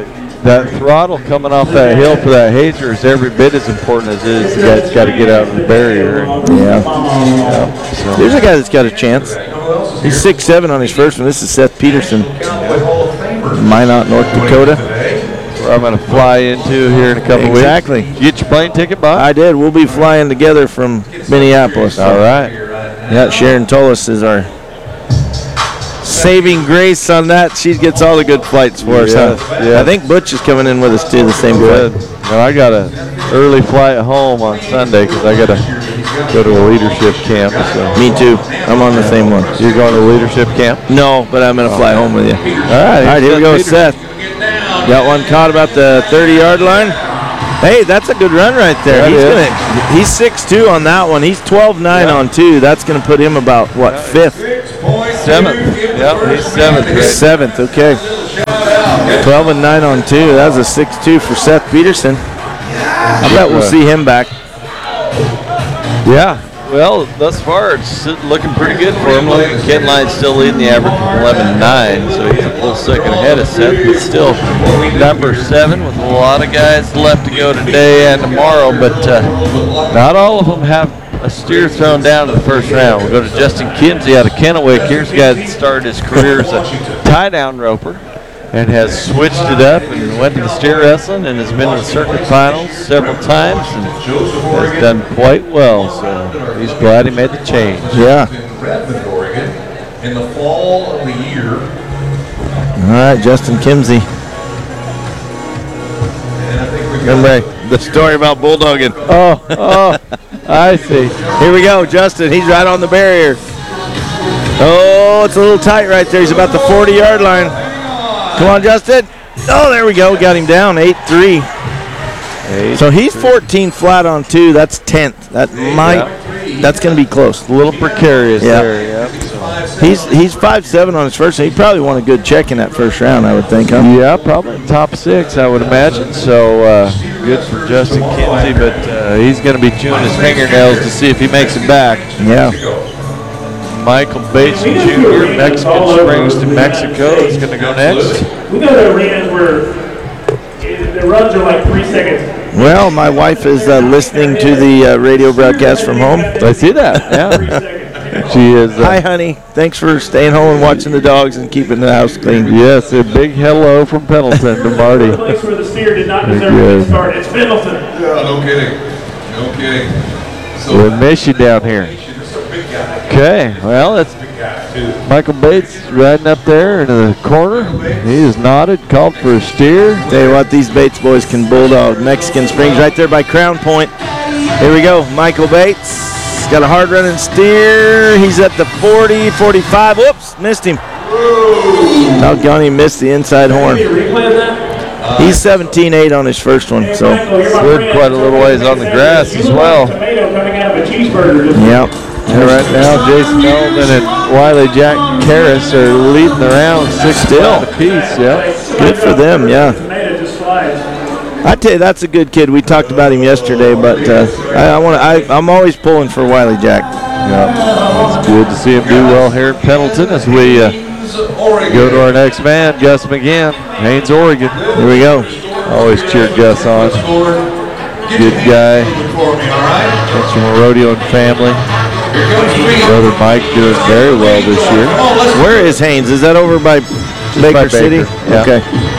that throttle coming off that hill for that hazer is every bit as important as it is the guy that's got to get out of the barrier. Yeah. Yeah, so. There's a guy that's got a chance. He's six seven on his first one. This is Seth Peterson, Minot, North Dakota. Where I'm going to fly into here in a couple Exactly. weeks. Get your plane ticket, Bob? I did. We'll be flying together from Minneapolis. All right. Yeah, Sharon Tullis is our saving grace on that. She gets all the good flights for us. Yes, Huh? yes. I think Butch is coming in with us too, the same Good. flight. Well, I got an early flight home on Sunday because I got to go to a leadership camp. So. Me too. I'm on the same one. You're going to leadership camp? No, but I'm going to fly home with you. All right. All right, here we go, Seth Seth. Got one caught about the thirty-yard line. Hey, that's a good run right there. That He's is. gonna. He's six two on that one. He's twelve nine Yeah. on two. That's going to put him about, what, fifth? Seventh. Yep, he's seventh. Right? Seventh, okay. twelve and nine on two. That was a six two for Seth Peterson. I bet we'll see him back. Yeah. Well, thus far it's looking pretty good for him. Look, Ken Lyon's still leading the average of eleven nine, so he's a full second ahead of Seth, but still number seven with a lot of guys left to go today and tomorrow. But uh, not all of them have a steer thrown down in the first round. We'll go to Justin Kinsey out of Kennewick. Here's a guy that started his career as a tie-down roper and has switched it up and went to the steer wrestling and has been in the circuit finals several times and has done quite well. So he's glad he made the change. Yeah. Redmond, Oregon, in the fall of the year. All right, Justin Kimsey. Remember the story about bulldogging. Oh, oh, I see. Here we go, Justin. He's right on the barrier. Oh, it's a little tight right there. He's about the forty-yard line. Come on, Justin. Oh, there we go. We got him down, eight three. So he's fourteen flat on two. That's tenth. That might, that's going to be close. A little precarious Yeah. there, yeah. So. He's he's five seven on his first, and he probably won a good check in that first round, I would think, huh? Yeah, probably top six, I would imagine. So uh, good for Justin Kinsey, but uh, he's going to be chewing his fingernails to see if he makes it back. Yeah. Michael Bates Junior, Mexican Springs to Mexico, is going to go next. We go to arenas where it, the runs are like three seconds. Well, my wife is uh, listening to the uh, radio broadcast from home. I see that, yeah. She is. Uh, Hi, honey. Thanks for staying home and watching the dogs and keeping the house clean. Yes, a big hello from Pendleton to Marty. The place where the steer did not deserve Good. to start. It's Pendleton. Yeah, no kidding. No kidding. So We'll miss you down here. Okay, well, that's Michael Bates riding up there into the corner. He is nodded, called for a steer. Tell you what, these Bates boys can bulldog. Mexican Springs right there by Crown Point. Here we go. Michael Bates got a hard running steer. He's at the forty, forty-five. Whoops, missed him. Doggone, he missed the inside horn. He's seventeen eight on his first one, so slid quite a little ways on the grass as well. Tomato coming out of a cheeseburger. Yep. And right now, Jason Melvin and Wiley Jack Karras are leading the round six still apiece. Yeah, good for them. Yeah. Tomato just slides. I tell you, that's a good kid. We talked about him yesterday, but uh, I, I want I, I'm always pulling for Wiley Jack. Yeah, it's good to see him do well here in Pendleton as we uh, go to our next man, Gus McGinn, Haynes, Oregon. Here we go. Always cheer Gus on. Good guy. Comes from a rodeoing family. Brother Mike doing very well this year. Where is Haynes? Is that over by Baker, by City? Baker, yeah. Okay.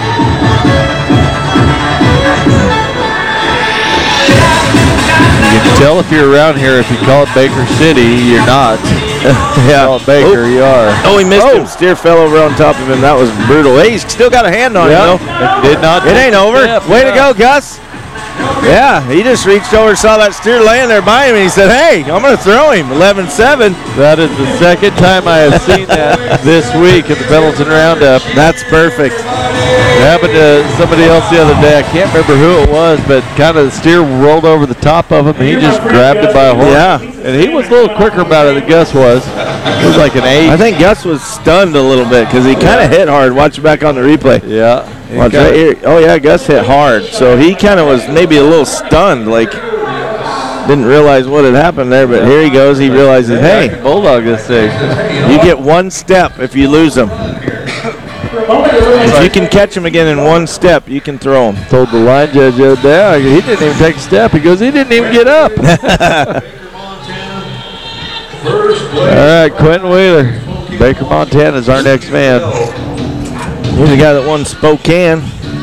You can tell if you're around here, if you call it Baker City, you're not. Yeah. Call it Baker, Oh. you are. Oh, he missed Oh. him. Steer fell over on top of him. That was brutal. Hey, he's still got a hand on Yeah, him, though. it did not. It ain't over. Yeah, Way to yeah. go, Gus. Yeah, he just reached over, saw that steer laying there by him, and he said, hey, I'm going to throw him. eleven seven. That is the second time I have seen that this week at the Pendleton Roundup. That's perfect. It happened to somebody else the other day. I can't remember who it was, but kind of the steer rolled over the top of him, and he just grabbed it by a horn. Yeah. And he was a little quicker about it than Gus was. It was like an eight. I think Gus was stunned a little bit because he kind of hit hard. Watch it back on the replay. Yeah. He Watch kinda- right here. Oh, yeah, Gus hit hard. So he kind of was maybe a little stunned, like didn't realize what had happened there. But here he goes. He realizes, hey, Bulldog this thing. you get one step if you lose them. If you can catch him again in one step, you can throw him. Told the line judge the other day, he didn't even take a step. He goes, he didn't even get up. All right, Quentin Wheeler. Baker, Montana is our next man. He's the guy that won Spokane.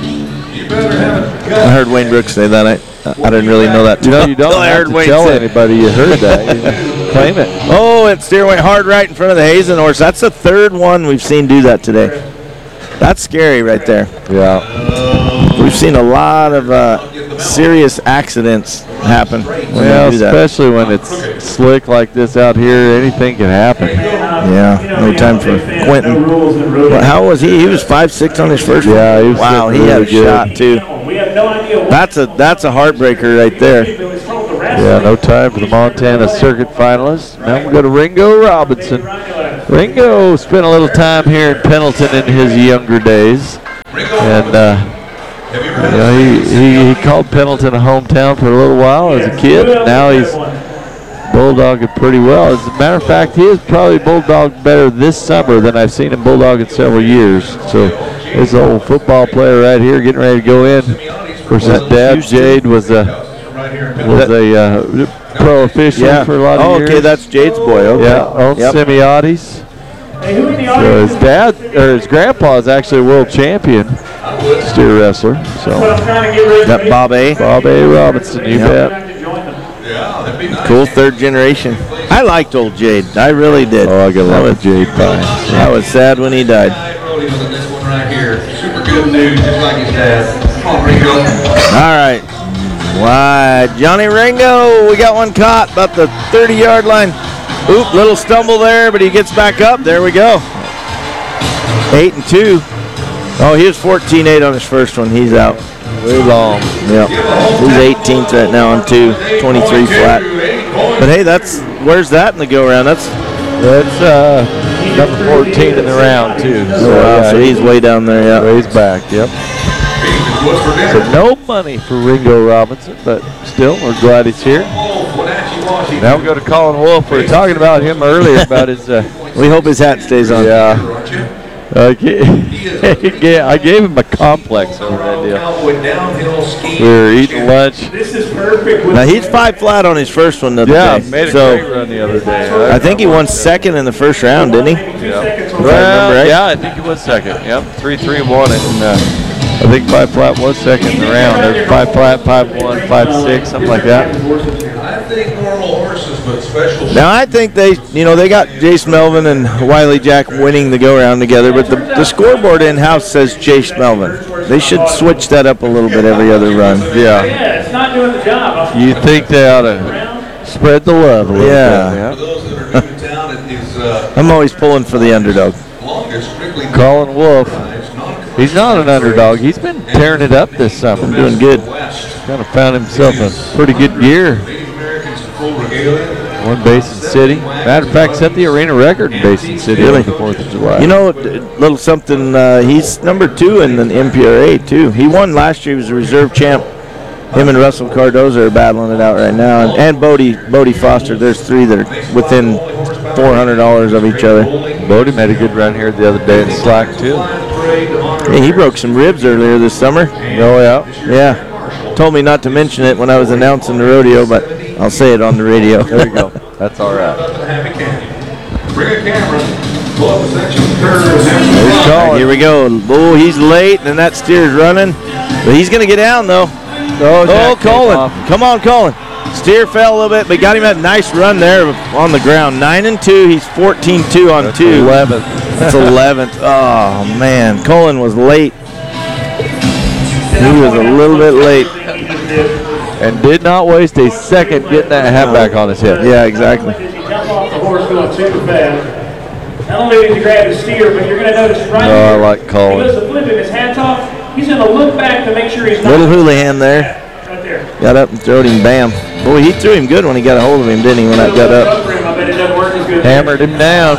I heard Wayne Brooks say that. I, I didn't really know that. You know, you don't I have heard to Wayne tell say- anybody you heard that. You claim it. Oh, it steer went hard right in front of the Hazen horse. That's the third one we've seen do that today. That's scary right there. Yeah. We've seen a lot of uh, serious accidents happen when Well, they do that. especially when it's slick like this out here, anything can happen. Yeah, no time for Quentin. Well, how was he? He was five six on his first one. Yeah, he was Wow, he sitting had a really good. shot too. That's a that's a heartbreaker right there. Yeah, no time for the Montana Circuit finalists. Now we go to Ringo Robinson. Ringo spent a little time here in Pendleton in his younger days, and uh, you know, he, he he called Pendleton a hometown for a little while as a kid. Now he's bulldogging pretty well. As a matter of fact, he is probably bulldogged better this summer than I've seen him bulldog in several years. So this old football player right here getting ready to go in. Of course, his dad Jade was a was a uh, pro official Yeah. for a lot of oh, years. okay, that's Jade's boy. Okay. Yeah, owned Yep. Semiotis. So his dad or his grandpa is actually a world champion steer wrestler. So That Bob A. Bob A. Robinson, you Yep. bet. Cool third generation. I liked old Jade. I really did. Oh, I got a lot I of was, Jade Pines. I was sad when he died. This one right here. Super good dude, just like his dad. Come on, Ringo. All right. Wide. Johnny Ringo. We got one caught about the thirty-yard line. Oop, little stumble there, but he gets back up. There we go. Eight and two. Oh, he was fourteen eight on his first one. He's out. Way long. Yep. He's eighteenth right now on two. twenty-three flat. But hey, that's where's that in the go round? That's That's uh, number fourteen in the round too. So, oh, wow, yeah, so he's way down there. Yeah. Way back. Yep. So no money for Ringo Robinson, but still, we're glad he's here. Now we go to Colin Wolf. We were talking about him earlier about his. Uh, We hope his hat stays on. yeah. Uh, yeah, I gave him a complex over that deal. We were eating lunch. This is perfect. Now he's five flat on his first one the other Yeah, day. made a so great run the other day. I think he won second in the first round, didn't he? Yeah. If I Well, remember right. yeah, I think he was second. Yep, three, three, and one, and uh, I think five flat was second in the round. There's five flat, five one, five six, something like that. I think normal horses, but special. Now I think they, you know, they got Jace Melvin and Wiley Jack winning the go-round together, but the, the scoreboard in-house says Jace Melvin. They should switch that up a little bit every other run. Yeah. Yeah, it's not doing the job. You think they ought to spread the love a little Yeah. bit? For those that are new to town, it is uh, I'm always pulling for the underdog. longest strictly. Colin Wolf, he's not an underdog. He's been tearing it up this summer. Doing good. Kind of found himself a pretty good year. Native Americans in full regalia. Won Basin City. Matter of fact, set the arena record in Basin City Really? on the fourth of July. You know, d- little something, uh, he's number two in the M P R A, too. He won last year. He was a reserve champ. Him and Russell Cardoza are battling it out right now. And, and Bodie, Bodie Foster, there's three that are within four hundred dollars of each other. Bodie made a good run here the other day in slack, too. Hey, he broke some ribs earlier this summer. Oh, yeah. Yeah. Told me not to mention it when I was announcing the rodeo, but I'll say it on the radio. There you go. That's all right. Happy Canyon. Bring a camera. Pull up a section curve. He's All right, calling. here we go. Oh, he's late, and that steer's running. But he's going to get down, though. Oh, Oh, Jack came Colin. off. Come on, Colin. Steer fell a little bit, but got him at a nice run there on the ground. Nine and two. He's fourteen two on That's two. eleventh. That's eleventh. Oh, man. Colin was late. He was a little bit late. And did not waste a second getting that hat back on his hip. Yeah, exactly. Did he jump off the horse going super fast? Not only did he grab his steer, but you're going to notice right Oh, I here, like he Colin. goes to flip him, his hat's off. He's going to look back to make sure he's not. Little Houlihan there. Right there. Got up and throwed him, bam. Boy, he threw him good when he got a hold of him, didn't he, when that got up? For him, I bet it doesn't work as good. Hammered him down.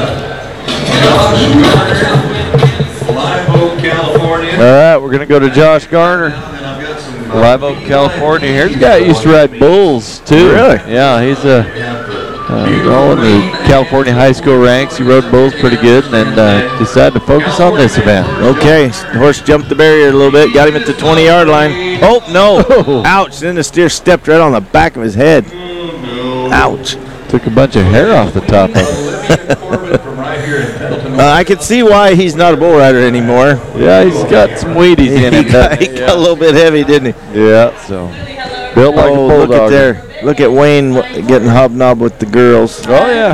Live Oak, California. All right, we're going to go to Josh Garner. And I've got some Live Oak, California. Here's a guy that used to ride bulls, too. Really? Yeah, he's a Uh, all in the California high school ranks. He rode bulls pretty good, and then uh, decided to focus on this event. Okay, the horse jumped the barrier a little bit, got him at the twenty-yard line. Oh, no. Ouch. Then the steer stepped right on the back of his head. Ouch. Took a bunch of hair off the top of it. uh, I can see why he's not a bull rider anymore. Yeah, he's got some Wheaties in him. He got, he got a little bit heavy, didn't he? Yeah, so built like oh, a bulldog. Look at there. Look at Wayne getting hobnob with the girls. Oh, yeah.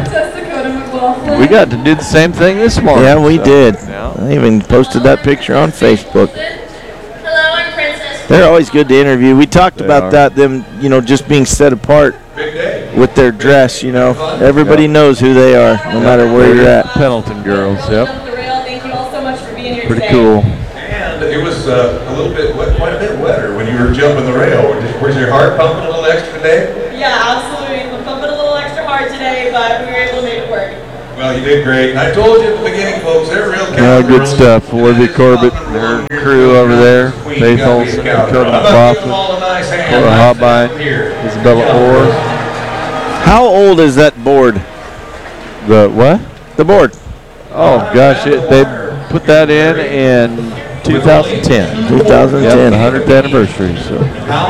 We got to do the same thing this morning. Yeah, we so. did. Yeah. I even posted that picture on Facebook. Hello, I'm Princess. They're always good to interview. We talked They about are. that, them, you know, just being set apart with their dress, you know. Everybody Yep. knows who they are, no matter where you're at. Pendleton girls, yep. Thank you all so much for being here Pretty today. cool. And it was uh, a little bit, wet, quite a bit wetter when you were jumping the rail. Was your heart pumping a little extra today? Yeah, absolutely. I'm pumping a little extra hard today, but we were able to make it work. Well, you did great. And I told you at the beginning, folks, they're real Yeah, cowgirls. good stuff. Olivia Corbett and her crew over there. Faith Olson, Dakota McLaughlin, Laura Hobbine, Isabella Orr. How old is that board? The what? The board. Oh, gosh, it, they put that in in two thousand ten. two thousand ten. Yep, the hundredth anniversary. So.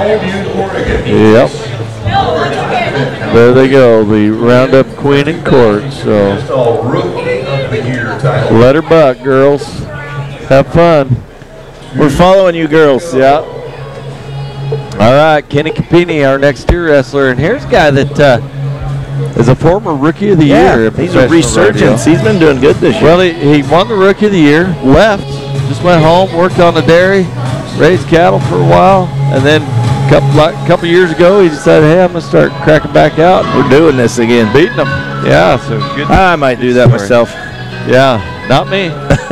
Yep. There they go, the Roundup Queen and Court. So Just all rookie of the year title. let her buck, girls. Have fun. We're following you girls. Yeah. All right, Kenny Capini, our next steer wrestler, and here's a guy that uh, is a former Rookie of the Yeah, Year. in he's a professional resurgence. rodeo. He's been doing good this year. Well, he, he won the Rookie of the Year, left, just went home, worked on the dairy, raised cattle for a while, and then a couple, like, couple years ago, he decided, hey, I'm going to start cracking back out. We're doing this again. Beating them. Yeah, so good. I might do that story. myself. Yeah, not me.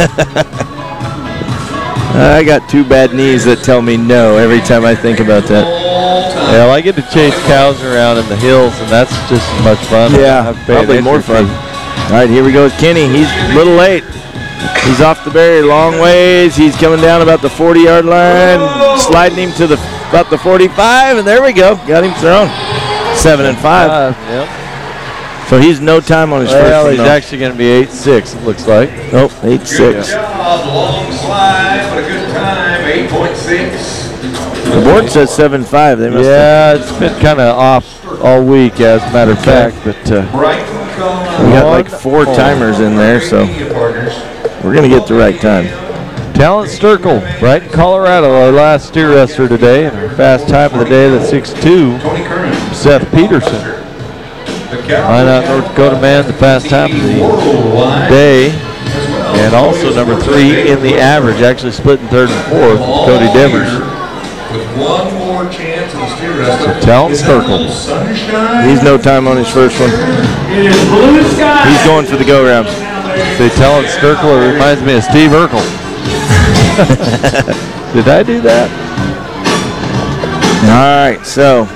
I got two bad knees that tell me no every time I think about that. Yeah, well, I get to chase cows around in the hills, and that's just as much fun. Yeah, I've paid probably more entry fun. fee. All right, here we go with Kenny. He's a little late. He's off the barrier long ways. He's coming down about the forty-yard line, sliding him to the about the forty-five, and there we go. Got him thrown. Seven and five. Uh, yep. So he's no time on his Well, first one, he's though. actually going to be eight six, it looks like. Nope, eight six. Good job, long slide, but a good time, eight point six. The board says seven five. They must Yeah, it's been kind of off all week, as a matter of fact, but uh, have, we got like four timers in there, so we're going to get the right time. Talent Sturkle, right in Colorado, our last steer wrestler today, and our fast time of the day, the six two, Seth Peterson. Line out North Dakota man, the fast time of the day, and also number three in the average, actually splitting third and fourth, Cody Devers. With one more chance in the steer wrestler. Talent Sturkle. He's no time on his first one. It is blue sky. He's going for the go round. They Talent Sturkle, it reminds me of Steve Urkel. Did I do that? All right, so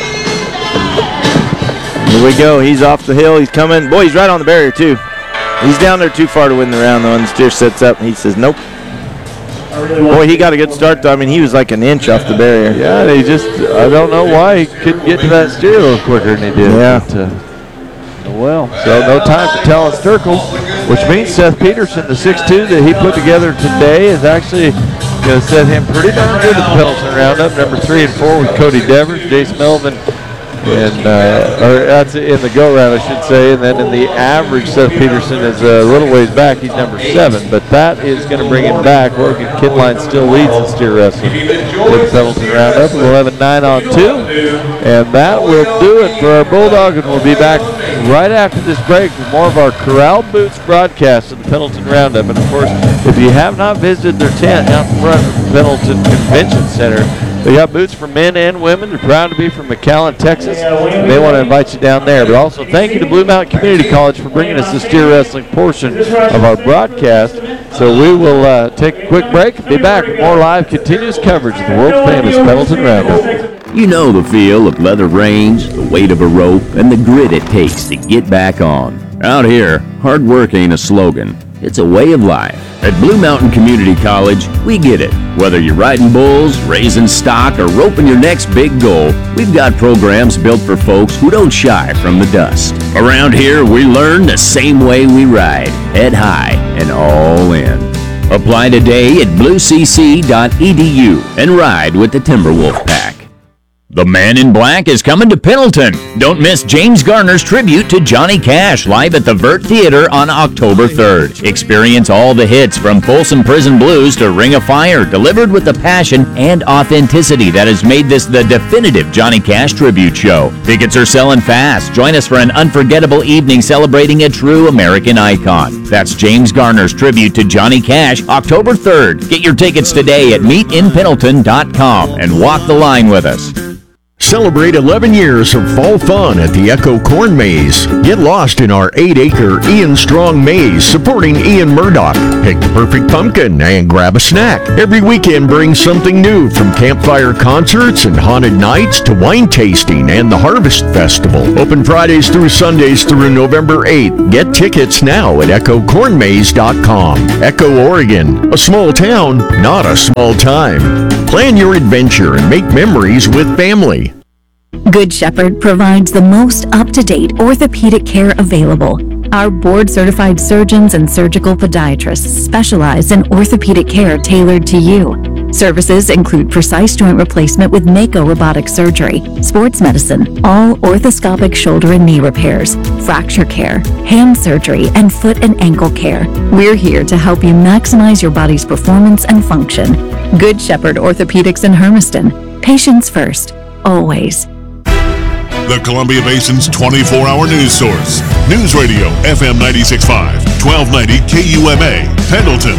here we go. He's off the hill. He's coming. Boy, he's right on the barrier, too. He's down there too far to win the round, though, and the steer sets up, and he says, nope. Boy, he got a good start, though. I mean, he was like an inch off the barrier. Yeah, they just, I don't know why he couldn't get to that steer a little quicker than he did. Yeah. But, uh, well, so no time for Talent Sturkle, which means Seth Peterson, the six two that he put together today, is actually going to set him pretty darn good at the Pendleton Roundup. Number three and four with Cody Devers, Jace Melvin, and uh, or that's in the go round, I should say. And then in the average, Seth Peterson is a little ways back. He's number seven, but that is going to bring him back. Oregon Kidline still leads in steer wrestling with the Pendleton Roundup. We'll have a nine on two, and that will do it for our Bulldog. And we'll be back right after this break with more of our Corral Boots broadcast of the Pendleton Roundup. And of course, if you have not visited their tent out in front of the Pendleton Convention Center, they got boots for men and women. They're proud to be from McAllen, Texas. They want to invite you down there. But also thank you to Blue Mountain Community College for bringing us the steer wrestling portion of our broadcast. So we will uh, take a quick break and be back with more live continuous coverage of the world-famous Pendleton Roundup. You know the feel of leather reins, the weight of a rope, and the grit it takes to get back on. Out here, hard work ain't a slogan. It's a way of life. At Blue Mountain Community College, we get it. Whether you're riding bulls, raising stock, or roping your next big goal, we've got programs built for folks who don't shy from the dust. Around here, we learn the same way we ride, head high and all in. Apply today at blue c c dot e d u and ride with the Timberwolf Pack. The Man in Black is coming to Pendleton. Don't miss James Garner's tribute to Johnny Cash live at the Vert Theater on October third. Experience all the hits from Folsom Prison Blues to Ring of Fire, delivered with the passion and authenticity that has made this the definitive Johnny Cash tribute show. Tickets are selling fast. Join us for an unforgettable evening celebrating a true American icon. That's James Garner's tribute to Johnny Cash, October third. Get your tickets today at meet in pendleton dot com and walk the line with us. Celebrate eleven years of fall fun at the Echo Corn Maze. Get lost in our eight acre Ian Strong Maze supporting Ian Murdoch. Pick the perfect pumpkin and grab a snack. Every weekend brings something new, from campfire concerts and haunted nights to wine tasting and the Harvest Festival. Open Fridays through Sundays through November eighth. Get tickets now at echo corn maze dot com. Echo, Oregon. A small town, not a small time. Plan your adventure and make memories with family. Good Shepherd provides the most up-to-date orthopedic care available. Our board-certified surgeons and surgical podiatrists specialize in orthopedic care tailored to you. Services include precise joint replacement with Mako robotic surgery, sports medicine, all orthoscopic shoulder and knee repairs, fracture care, hand surgery, and foot and ankle care. We're here to help you maximize your body's performance and function. Good Shepherd Orthopedics in Hermiston. Patients first, always. The Columbia Basin's twenty-four hour news source. News Radio F M ninety-six point five, twelve ninety K U M A, Pendleton.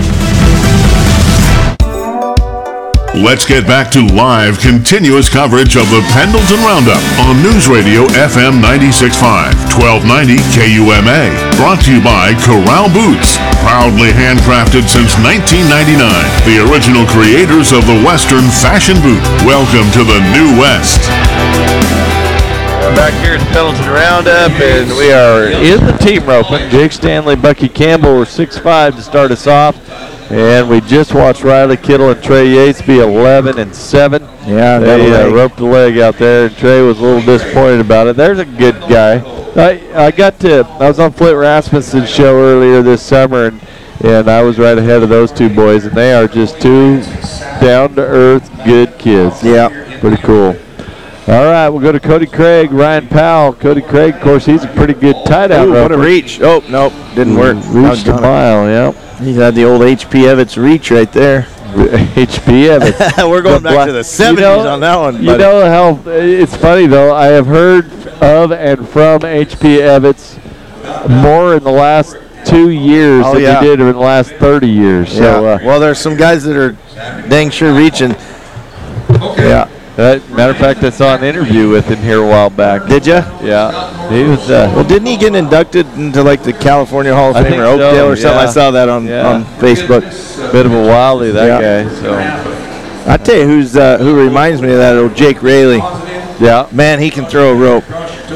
Let's get back to live, continuous coverage of the Pendleton Roundup on News Radio F M ninety-six point five, twelve ninety K U M A. Brought to you by Corral Boots. Proudly handcrafted since nineteen ninety-nine. The original creators of the Western fashion boot. Welcome to the New West. We're back here at Pendleton Roundup, and we are in the team roping. Jake Stanley, Bucky Campbell were six five to start us off. And we just watched Riley Kittle and Trey Yates be eleven and seven. Yeah, they uh, roped the leg out there, and Trey was a little disappointed about it. There's a good guy. I I got to I was on Flint Rasmussen's show earlier this summer, and and I was right ahead of those two boys, and they are just two down to earth good kids. Yeah, pretty cool. All right, we'll go to Cody Craig, Ryan Powell. Cody Craig, of course, he's a pretty good tight out. What a reach! Oh nope, didn't work. Reached a mile. Yeah. He had the old H P Evans reach right there. H P Evans. We're going back black. to the seventies you know, on that one. You buddy. know how it's funny though. I have heard of and from H P Evans more in the last two years oh, than yeah. we did in the last thirty years. Yeah. So, uh, well, there's some guys that are dang sure reaching. Okay. Yeah. Uh, matter of fact, I saw an interview with him here a while back. Did you? Yeah. He was. Uh, well, didn't he get inducted into like the California Hall of Fame or Oakdale so, or something? yeah. I saw that on, yeah. on Facebook. Bit of a wildie, that yeah. guy. So I tell you, who's uh, who reminds me of that old Jake Rayleigh. Yeah. Man, he can throw a rope.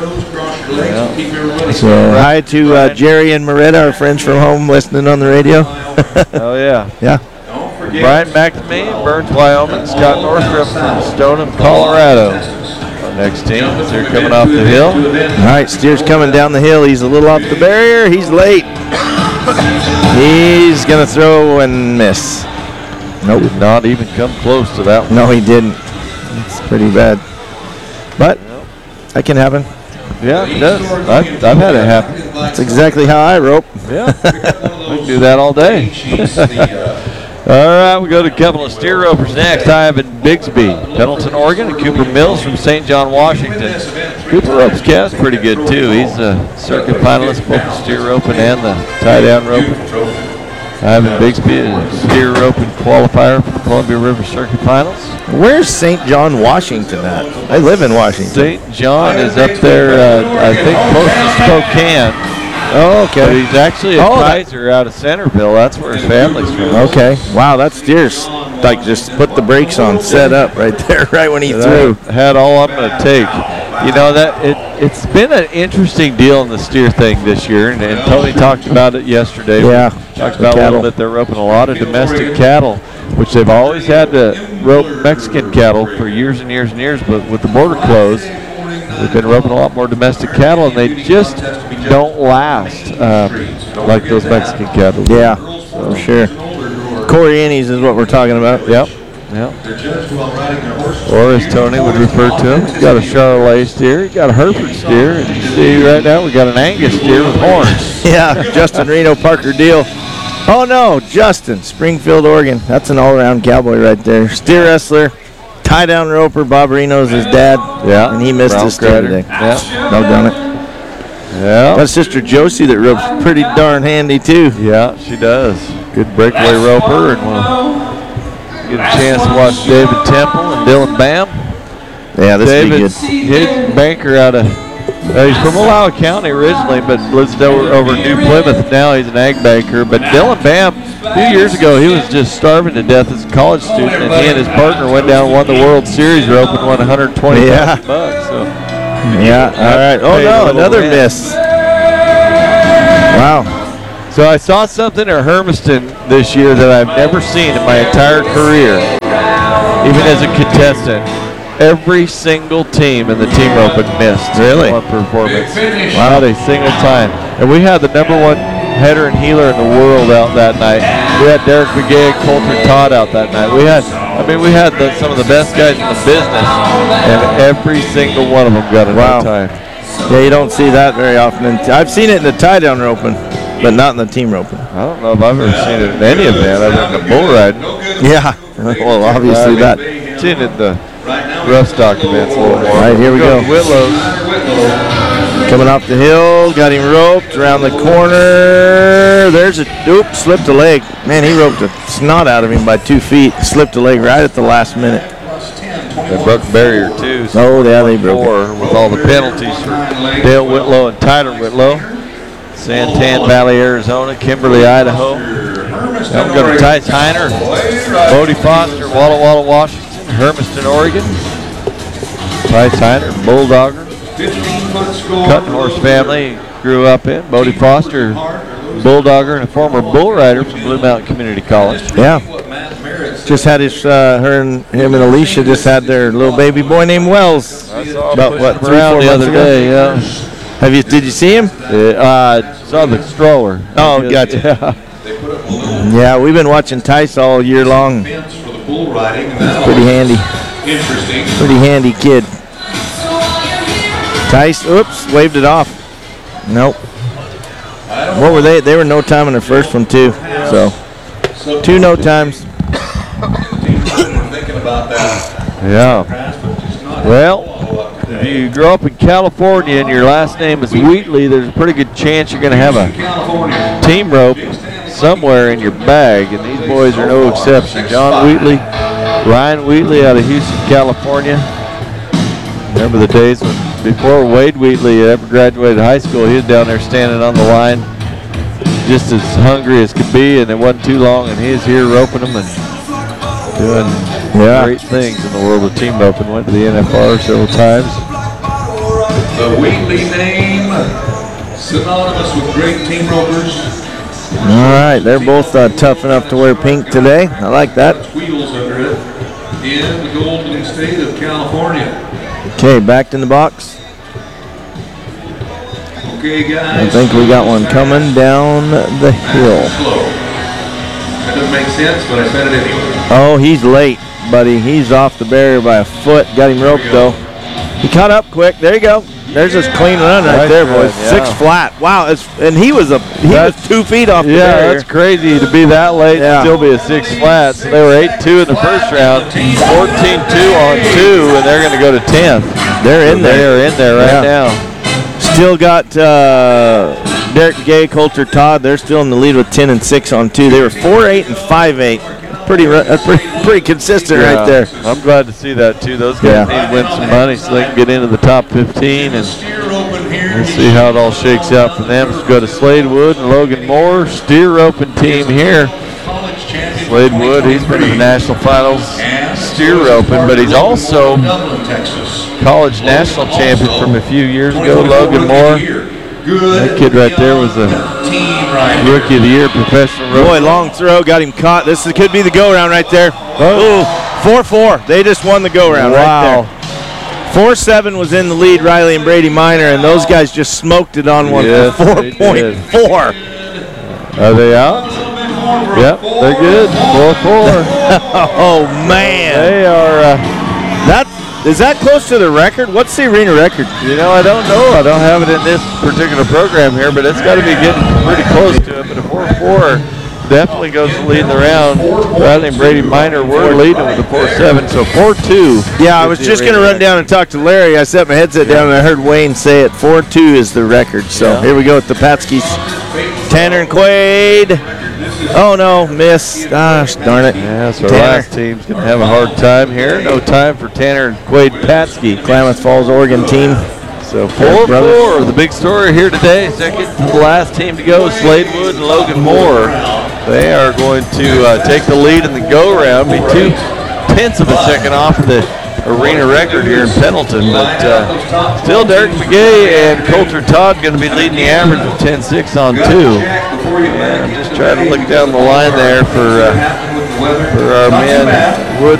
Yeah. So hi to uh, Jerry and Moretta, our friends from home, listening on the radio. Oh yeah. Yeah. Brian McNamee, Burns, Wyoming. Scott Northrup from Stoneham, Colorado. Our next team, they're coming off the hill. All right, Steer's coming down the hill. He's a little off the barrier. He's late. He's going to throw and miss. Nope. Did not even come close to that one. No, he didn't. It's pretty bad. But that can happen. Yeah, it does. I've, I've had it happen. That's exactly how I rope. Yeah. I can do that all day. All right, we go to a couple of steer ropers next. I have in Bixby, Pendleton, Oregon, and Cooper Mills from Saint John, Washington. Cooper ropes cast pretty good, too. He's a circuit finalist, both the steer roping and the tie-down roping. I have in Bixby, a steer roping qualifier for the Columbia River Circuit Finals. Where's Saint John, Washington at? I live in Washington. Saint John is up there, uh, I think, close to Spokane. Oh, okay. But he's actually a oh, Kaiser out of Centerville. That's where his family's from. Okay. Wow, that steer's like just put the brakes on, set up right there, right when he and threw. I had all I'm going to take. You know that it, it's been an interesting deal in the steer thing this year, and, and Tony talked about it yesterday. Yeah, we talked about a little bit. They're roping a lot of domestic cattle, which they've always had to rope Mexican cattle for years and years and years. But with the border closed, we've been roping a lot more domestic cattle, and they just don't last uh, like those Mexican cattle. Yeah, so. For sure. Corianis is what we're talking about. Yep. Yep. Or as Tony would refer to him, he's got a Charolais steer, he's got a Hereford steer, and you see right now we got an Angus steer with horns. Yeah, Justin Reno Parker deal. Oh no, Justin, Springfield, Oregon. That's an all-around cowboy right there. Steer wrestler, tie-down roper. Bob Reno's his dad. Yeah. And he missed Brown his steer Crider. today. Yeah. Doggone it. Yeah. Got sister Josie that ropes pretty darn handy too. Yeah, she does. Good breakaway roper, and we'll get a chance to watch David Temple and Dylan Bam. Yeah, this will be good. David's banker out of, uh, he's from Olawa County originally, but lives over, over in New Plymouth. Now he's an ag banker. But Dylan Bam, a few years ago, he was just starving to death as a college student, and he and his partner went down and won the World Series rope and won one hundred twenty thousand Yeah. bucks. So, Yeah, all right. Oh paid a no, little another rent. miss. Wow. So I saw something at Hermiston this year that I've never seen in my entire career, even as a contestant. Every single team in the team open missed Really? one performance. Not a single time. And we had the number one header and healer in the world out that night. We had Derek Begay and Colter Todd out that night. We had, I mean, we had the, some of the best guys in the business, and every single one of them got a Wow. no time. Yeah, you don't see that very often. And I've seen it in the tie-down roping, but not in the team roping. I don't know if I've ever seen it in any event other than the bull riding. Yeah, well, obviously I mean, that. Seen it in the rough stock events a little more. All right, here we go. Whitlow's. Coming off the hill, got him roped around the corner. There's a, oops, slipped a leg. Man, he roped the snot out of him by two feet. Slipped a leg right at the last minute. They broke the barrier too. Oh, yeah, they broke Four with all the penalties for Dale Whitlow and Tyler Whitlow. Santan Valley, Arizona, Kimberly, Idaho. Now we go to Tice Heiner, Bodie Foster, Walla Walla, Washington, Hermiston, Oregon. Tice Heiner, Bulldogger. Cutting horse family grew up in. Bodie Foster, Bulldogger, and a former bull rider from Blue Mountain Community College. Yeah. Just had his, uh, her and him and Alicia just had their little baby boy named Wells. I saw About him what, pushing three, around four the months other ago? day. Yeah. Have you? Did you see him? Yeah, uh, saw the stroller. Oh, gotcha. Yeah. Yeah, we've been watching Tice all year long. Pretty handy. Interesting. Pretty handy kid. Tice, oops, waved it off. Nope. What were they? They were no time in their first one too. So, two no times. Thinking about that. Yeah. Well, if you grow up in California and your last name is Wheatley, there's a pretty good chance you're going to have a team rope somewhere in your bag, and these boys are no exception. John Wheatley, Ryan Wheatley out of Houston, California. Remember the days when before Wade Wheatley ever graduated high school, he was down there standing on the line just as hungry as could be, and it wasn't too long, and he was here roping them and doing Yeah. great things in the world of team roping. Went to the N F R several times. The Wheatley name, synonymous with great team ropers. All right, they're both uh, tough enough to wear pink today. I like that. Wheels under it in the golden state of California. Okay, back in the box. Okay, I guys. think we got one coming down the hill. Slow. That doesn't make sense, but I said it anyway. Oh, he's late, buddy. He's off the barrier by a foot. Got him roped though. He caught up quick. There you go. There's his clean run right Nice there, run, boys. yeah. Six flat. Wow, it's, and he was a he That's- was two feet off the Yeah, barrier. that's crazy to be that late Yeah. and still be a six flat. So they were eight two in the first round, fourteen two on two, and they're going to go to ten. They're in there. They're in there right Yeah. now. Still got uh, Derek Gay, Coulter Todd. They're still in the lead with ten and six on two. They were four eight and five eight. Pretty, ru- that's pretty, pretty consistent Yeah, right there. I'm glad to see that too. Those guys Yeah. need to win some money so they can get into the top fifteen, and we'll see how it all shakes out for them. Let's go to Sladewood and Logan Moore, steer roping team here. Slade Wood, he's been in the national finals steer roping, but he's also college national champion from a few years ago. Logan Moore, that kid right there was a rookie of the year professional rope. Boy, long throw, got him caught. This is, could be the go-round right there. Oh, four four. They just won the go-round wow. right there. four seven was in the lead, Riley and Brady Minor, and those guys just smoked it on one yes, for four point four. Are they out? Yep, they're good. four four. Oh, man. They are. Uh, that, is that close to the record? What's the arena record? You know, I don't know. I don't have it in this particular program here, but it's got to be getting pretty close to it. But a four four definitely goes to lead the round. Riley and Brady Minor were leading with a four seven, so four two. Yeah, I was just going to run down and talk to Larry. I set my headset down and I heard Wayne say it. four two is the record. So yeah. Here we go with the Patskis. Tanner and Quaid. Oh, no, miss. Gosh, darn it. Yeah, so our Tanner. last team's going to have a hard time here. No time for Tanner and Quaid Patsky. Klamath Falls, Oregon team. So four four, the big story here today. Second to the last team to go, Slade Wood and Logan Moore. They are going to uh, take the lead in the go-round, be two tenths of a second off the arena record here in Pendleton. But uh, still Derek McGay and Coulter Todd going to be leading the average of ten six on two. And I'm just trying to look down the line there for, uh, for our men. Wood